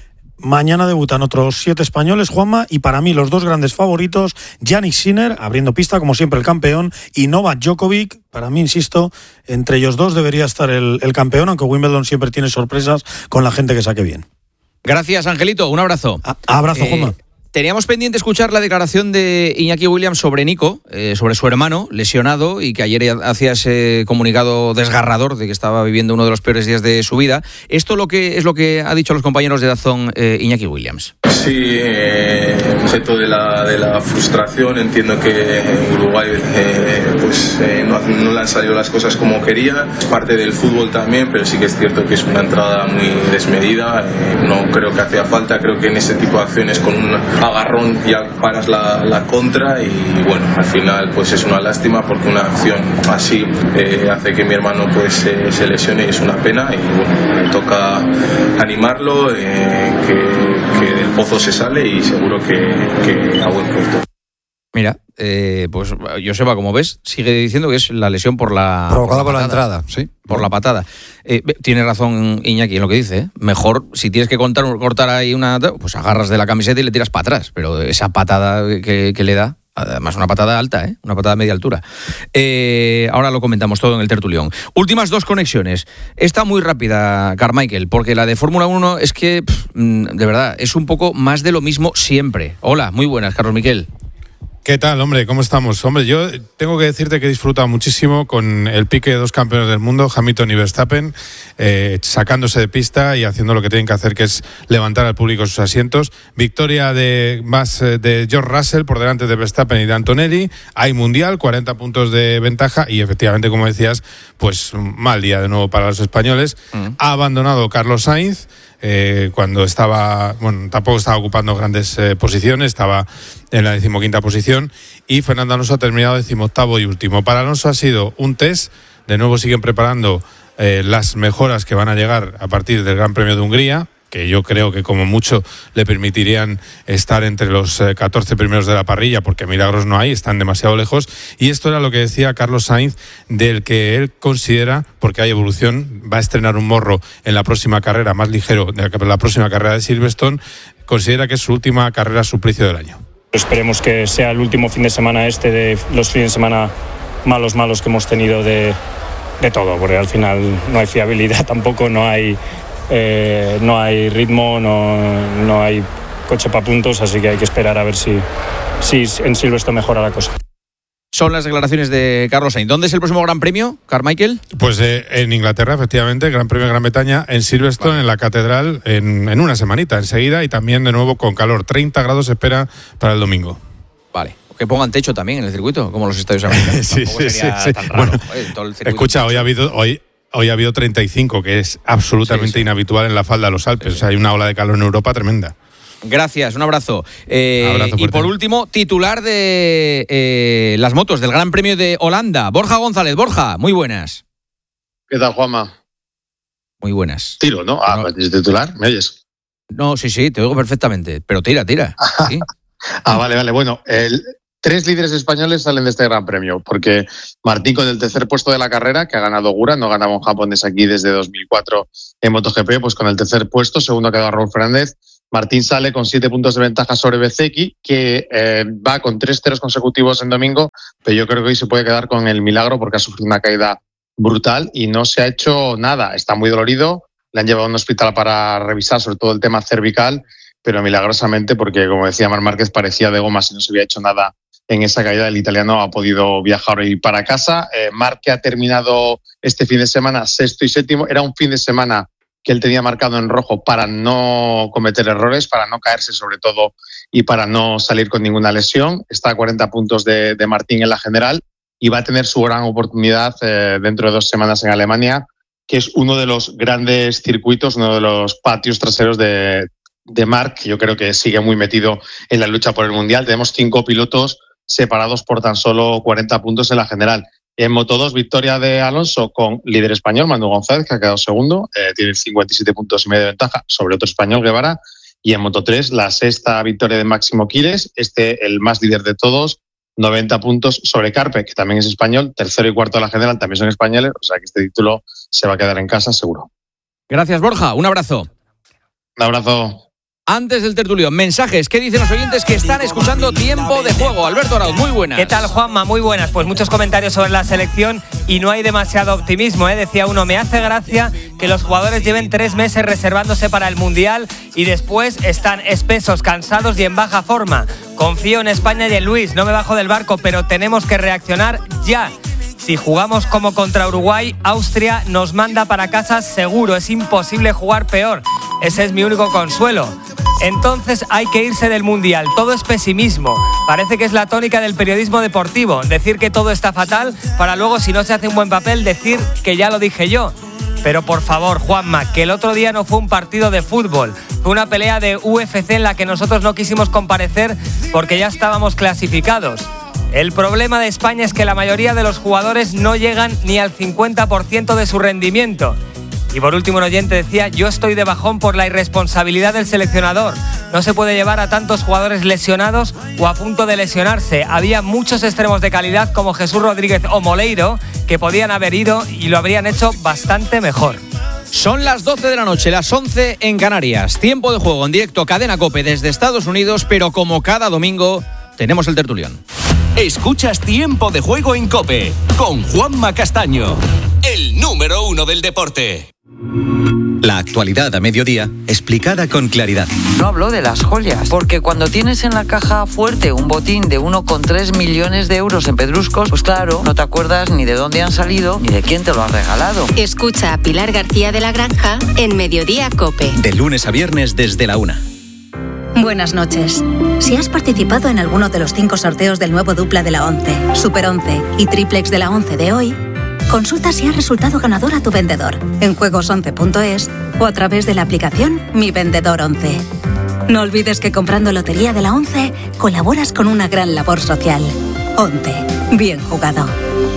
Speaker 20: Mañana debutan otros siete españoles, Juanma, y para mí los dos grandes favoritos, Jannik Sinner, abriendo pista, como siempre el campeón, y Novak Djokovic. Para mí, insisto, entre ellos dos debería estar el, el campeón, aunque Wimbledon siempre tiene sorpresas con la gente que saque bien.
Speaker 1: Gracias, Angelito, un abrazo.
Speaker 20: A- abrazo, eh, Juanma.
Speaker 1: Teníamos pendiente escuchar la declaración de Iñaki Williams sobre Nico, eh, sobre su hermano lesionado y que ayer hacía ese comunicado desgarrador de que estaba viviendo uno de los peores días de su vida. Esto lo que es lo que ha dicho a los compañeros de DAZN eh, Iñaki Williams.
Speaker 22: Sí, eh, objeto de la, de la frustración. Entiendo que en Uruguay eh, pues, eh, no, no le han salido las cosas como quería. Es parte del fútbol también, pero sí que es cierto que es una entrada muy desmedida. Eh, no creo que hacía falta. Creo que en ese tipo de acciones con un agarrón ya paras la, la contra y bueno, al final pues es una lástima porque una acción así eh, hace que mi hermano pues eh, se lesione y es una pena y bueno, me toca animarlo, eh, que, que del pozo se sale y seguro que, que a buen puerto.
Speaker 1: Mira, eh, pues Joseba, como ves, sigue diciendo que es la lesión por la...
Speaker 3: Provocada por la,
Speaker 1: por la
Speaker 3: entrada, sí.
Speaker 1: Por la patada. Eh, tiene razón Iñaki en lo que dice, ¿eh? Mejor, si tienes que contar, cortar ahí una... Pues agarras de la camiseta y le tiras para atrás, pero esa patada que, que le da... Además, una patada alta, ¿eh? Una patada a media altura. Eh, ahora lo comentamos todo en el tertulión. Últimas dos conexiones. Esta muy rápida, Carmichael, porque la de Fórmula uno es que, pff, de verdad, es un poco más de lo mismo siempre. Hola, muy buenas, Carlos Miquel.
Speaker 23: ¿Qué tal, hombre? ¿Cómo estamos? Hombre, yo tengo que decirte que he disfrutado muchísimo con el pique de dos campeones del mundo, Hamilton y Verstappen, eh, sacándose de pista y haciendo lo que tienen que hacer, que es levantar al público sus asientos. Victoria de más de George Russell por delante de Verstappen y de Antonelli. Hay mundial, cuarenta puntos de ventaja y efectivamente, como decías, pues mal día de nuevo para los españoles. Mm. Ha abandonado Carlos Sainz. Eh, cuando estaba, bueno, tampoco estaba ocupando grandes eh, posiciones, estaba en la decimoquinta posición y Fernando Alonso ha terminado decimoctavo y último. Para Alonso ha sido un test, de nuevo siguen preparando eh, las mejoras que van a llegar a partir del Gran Premio de Hungría, que yo creo que como mucho le permitirían estar entre los eh, catorce primeros de la parrilla, porque milagros no hay, están demasiado lejos. Y esto era lo que decía Carlos Sainz, del que él considera, porque hay evolución, va a estrenar un morro en la próxima carrera, más ligero, de la próxima carrera de Silverstone, considera que es su última carrera suplicio del año.
Speaker 24: Esperemos que sea el último fin de semana este de los fines de semana malos, malos que hemos tenido de, de todo, porque al final no hay fiabilidad tampoco, no hay... Eh, no hay ritmo, no, no hay coche para puntos, así que hay que esperar a ver si, si en Silverstone mejora la cosa.
Speaker 1: Son las declaraciones de Carlos Sainz. ¿Dónde es el próximo Gran Premio, Carmichael?
Speaker 23: Pues eh, en Inglaterra, efectivamente, Gran Premio de Gran Bretaña, en Silverstone, vale. En la Catedral, en, en una semanita enseguida y también de nuevo con calor. treinta grados se espera para el domingo.
Speaker 1: Vale. Que pongan techo también en el circuito, como los estadios americanos.
Speaker 23: sí, sí, sí, sí. Tan raro, bueno, ¿eh? Todo el escucha, hoy ha habido... Hoy, Hoy ha habido treinta y cinco, que es absolutamente sí, sí. inhabitual en la falda de los Alpes. Sí, sí. O sea, hay una ola de calor en Europa tremenda.
Speaker 1: Gracias, un abrazo. Eh,
Speaker 23: abrazo
Speaker 1: y por último, titular de eh, las motos del Gran Premio de Holanda, Borja González. Borja, muy buenas.
Speaker 25: ¿Qué tal, Juanma?
Speaker 1: Muy buenas.
Speaker 25: Tiro, ¿no? Ah, no. ¿Es titular? ¿Me oyes?
Speaker 1: No, sí, sí, te oigo perfectamente. Pero tira, tira. ¿Sí?
Speaker 25: ah, vale, vale. Bueno, el... tres líderes españoles salen de este Gran Premio, porque Martín con el tercer puesto de la carrera, que ha ganado Gura, no ganaba un japonés aquí desde dos mil cuatro en MotoGP, pues con el tercer puesto, segundo ha quedado Raúl Fernández. Martín sale con siete puntos de ventaja sobre Bezzecchi, que eh, va con tres ceros consecutivos en domingo, pero yo creo que hoy se puede quedar con el milagro porque ha sufrido una caída brutal y no se ha hecho nada. Está muy dolorido, le han llevado a un hospital para revisar sobre todo el tema cervical, pero milagrosamente, porque como decía Marc Márquez, parecía de goma si no se había hecho nada en esa caída. El italiano ha podido viajar hoy para casa. Eh, Marc, que ha terminado este fin de semana sexto y séptimo, era un fin de semana que él tenía marcado en rojo para no cometer errores, para no caerse sobre todo y para no salir con ninguna lesión. Está a cuarenta puntos de, de Martín en la general y va a tener su gran oportunidad eh, dentro de dos semanas en Alemania, que es uno de los grandes circuitos, uno de los patios traseros de, de Marc, que yo creo que sigue muy metido en la lucha por el Mundial. Tenemos cinco pilotos separados por tan solo cuarenta puntos en la general. En Moto dos, victoria de Alonso con líder español, Manu González, que ha quedado segundo, eh, tiene cincuenta y siete puntos y medio de ventaja sobre otro español, Guevara. Y en Moto tres, la sexta victoria de Máximo Quiles, este el más líder de todos, noventa puntos sobre Carpe, que también es español, tercero y cuarto de la general también son españoles, o sea que este título se va a quedar en casa seguro.
Speaker 1: Gracias, Borja, un abrazo.
Speaker 25: Un abrazo.
Speaker 1: Antes del tertulio, mensajes. ¿Qué dicen los oyentes que están escuchando Tiempo de Juego? Alberto Arauz, muy buenas.
Speaker 2: ¿Qué tal, Juanma? Muy buenas. Pues muchos comentarios sobre la selección y no hay demasiado optimismo, ¿eh? Decía uno, me hace gracia que los jugadores lleven tres meses reservándose para el Mundial y después están espesos, cansados y en baja forma. Confío en España y en Luis, no me bajo del barco, pero tenemos que reaccionar ya. Si jugamos como contra Uruguay, Austria nos manda para casa seguro. Es imposible jugar peor. Ese es mi único consuelo. Entonces hay que irse del Mundial. Todo es pesimismo. Parece que es la tónica del periodismo deportivo. Decir que todo está fatal para luego, si no se hace un buen papel, decir que ya lo dije yo. Pero por favor, Juanma, que el otro día no fue un partido de fútbol. Fue una pelea de U F C en la que nosotros no quisimos comparecer porque ya estábamos clasificados. El problema de España es que la mayoría de los jugadores no llegan ni al cincuenta por ciento de su rendimiento. Y por último, un oyente decía, yo estoy de bajón por la irresponsabilidad del seleccionador. No se puede llevar a tantos jugadores lesionados o a punto de lesionarse. Había muchos extremos de calidad como Jesús Rodríguez o Moleiro que podían haber ido y lo habrían hecho bastante mejor.
Speaker 1: Son las doce de la noche, las once en Canarias. Tiempo de Juego en directo, Cadena COPE desde Estados Unidos, pero como cada domingo tenemos el tertulión.
Speaker 4: Escuchas Tiempo de Juego en COPE con Juanma Castaño, el número uno del deporte.
Speaker 6: La actualidad a mediodía, explicada con claridad.
Speaker 7: No hablo de las joyas, porque cuando tienes en la caja fuerte un botín de uno coma tres millones de euros en pedruscos, pues claro, no te acuerdas ni de dónde han salido ni de quién te lo ha regalado.
Speaker 8: Escucha a Pilar García de la Granja en Mediodía COPE.
Speaker 6: De lunes a viernes desde la una.
Speaker 8: Buenas noches. Si has participado en alguno de los cinco sorteos del nuevo dupla de la once, Super once y Triplex de la once de hoy, consulta si has resultado ganador a tu vendedor en juegos once punto es o a través de la aplicación Mi Vendedor once. No olvides que comprando Lotería de la once colaboras con una gran labor social. once. Bien jugado.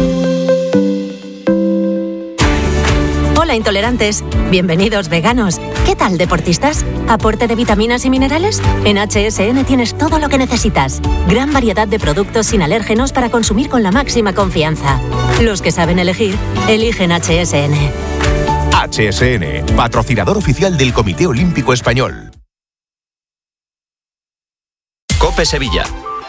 Speaker 26: Hola intolerantes, bienvenidos veganos. ¿Qué tal deportistas? ¿Aporte de vitaminas y minerales? En H S N tienes todo lo que necesitas. Gran variedad de productos sin alérgenos para consumir con la máxima confianza. Los que saben elegir, eligen H S N.
Speaker 4: H S N, patrocinador oficial del Comité Olímpico Español.
Speaker 6: COPE Sevilla.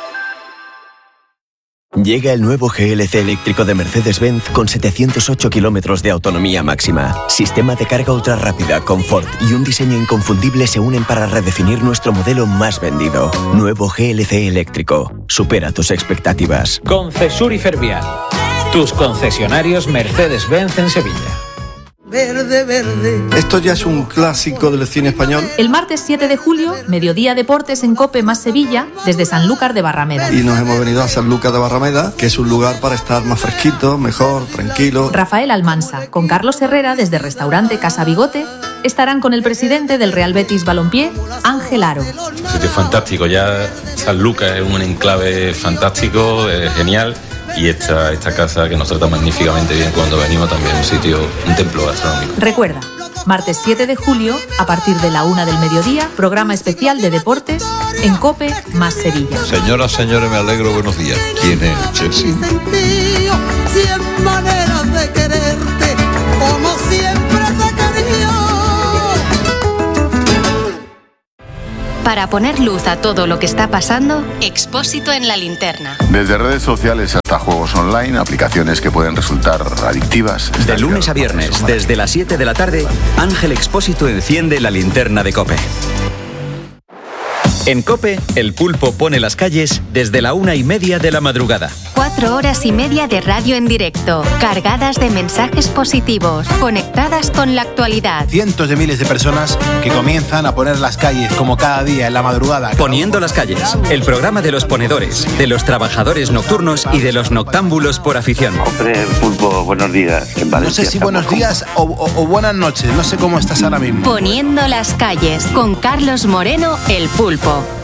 Speaker 27: Llega el nuevo G L C eléctrico de Mercedes-Benz con setecientos ocho kilómetros de autonomía máxima. Sistema de carga ultra rápida, confort y un diseño inconfundible se unen para redefinir nuestro modelo más vendido. Nuevo G L C eléctrico. Supera tus expectativas.
Speaker 28: Concesur y Fervial, tus concesionarios Mercedes-Benz en Sevilla.
Speaker 29: Verde, verde. Esto ya es un clásico del cine español.
Speaker 30: El martes siete de julio, Mediodía Deportes en COPE más Sevilla, desde Sanlúcar de Barrameda.
Speaker 29: Y nos hemos venido a Sanlúcar de Barrameda, que es un lugar para estar más fresquito, mejor, tranquilo.
Speaker 30: Rafael Almansa, con Carlos Herrera desde Restaurante Casa Bigote, estarán con el presidente del Real Betis Balompié, Ángel Aro.
Speaker 31: Un sitio fantástico, ya Sanlúcar es un enclave fantástico, eh, genial. Y esta, esta casa que nos trata magníficamente bien cuando venimos también, un sitio, un templo gastronómico.
Speaker 30: Recuerda, Martes siete de julio, a partir de la una del mediodía, programa especial de deportes en COPE más Sevilla.
Speaker 5: Señoras, señores, me alegro, buenos días. ¿Quién es el Chelsea?
Speaker 9: Cien maneras de quererte, como siempre te quería.
Speaker 10: Para poner luz a todo lo que está pasando, Expósito en la linterna.
Speaker 11: Desde redes sociales hasta juegos online, aplicaciones que pueden resultar adictivas.
Speaker 6: De lunes a viernes, desde las siete de la tarde, Ángel Expósito enciende la linterna de COPE. En COPE, el pulpo pone las calles desde la una y media de la madrugada.
Speaker 10: Cuatro horas y media de radio en directo, cargadas de mensajes positivos, conectadas con la actualidad.
Speaker 12: Cientos de miles de personas que comienzan a poner las calles como cada día en la madrugada.
Speaker 6: Poniendo las calles, el programa de los ponedores, de los trabajadores nocturnos y de los noctámbulos por afición.
Speaker 13: Hombre, pulpo, buenos días. En
Speaker 12: no sé si buenos días o, o, o buenas noches, no sé cómo estás ahora mismo.
Speaker 10: Poniendo las calles, con Carlos Moreno, el pulpo.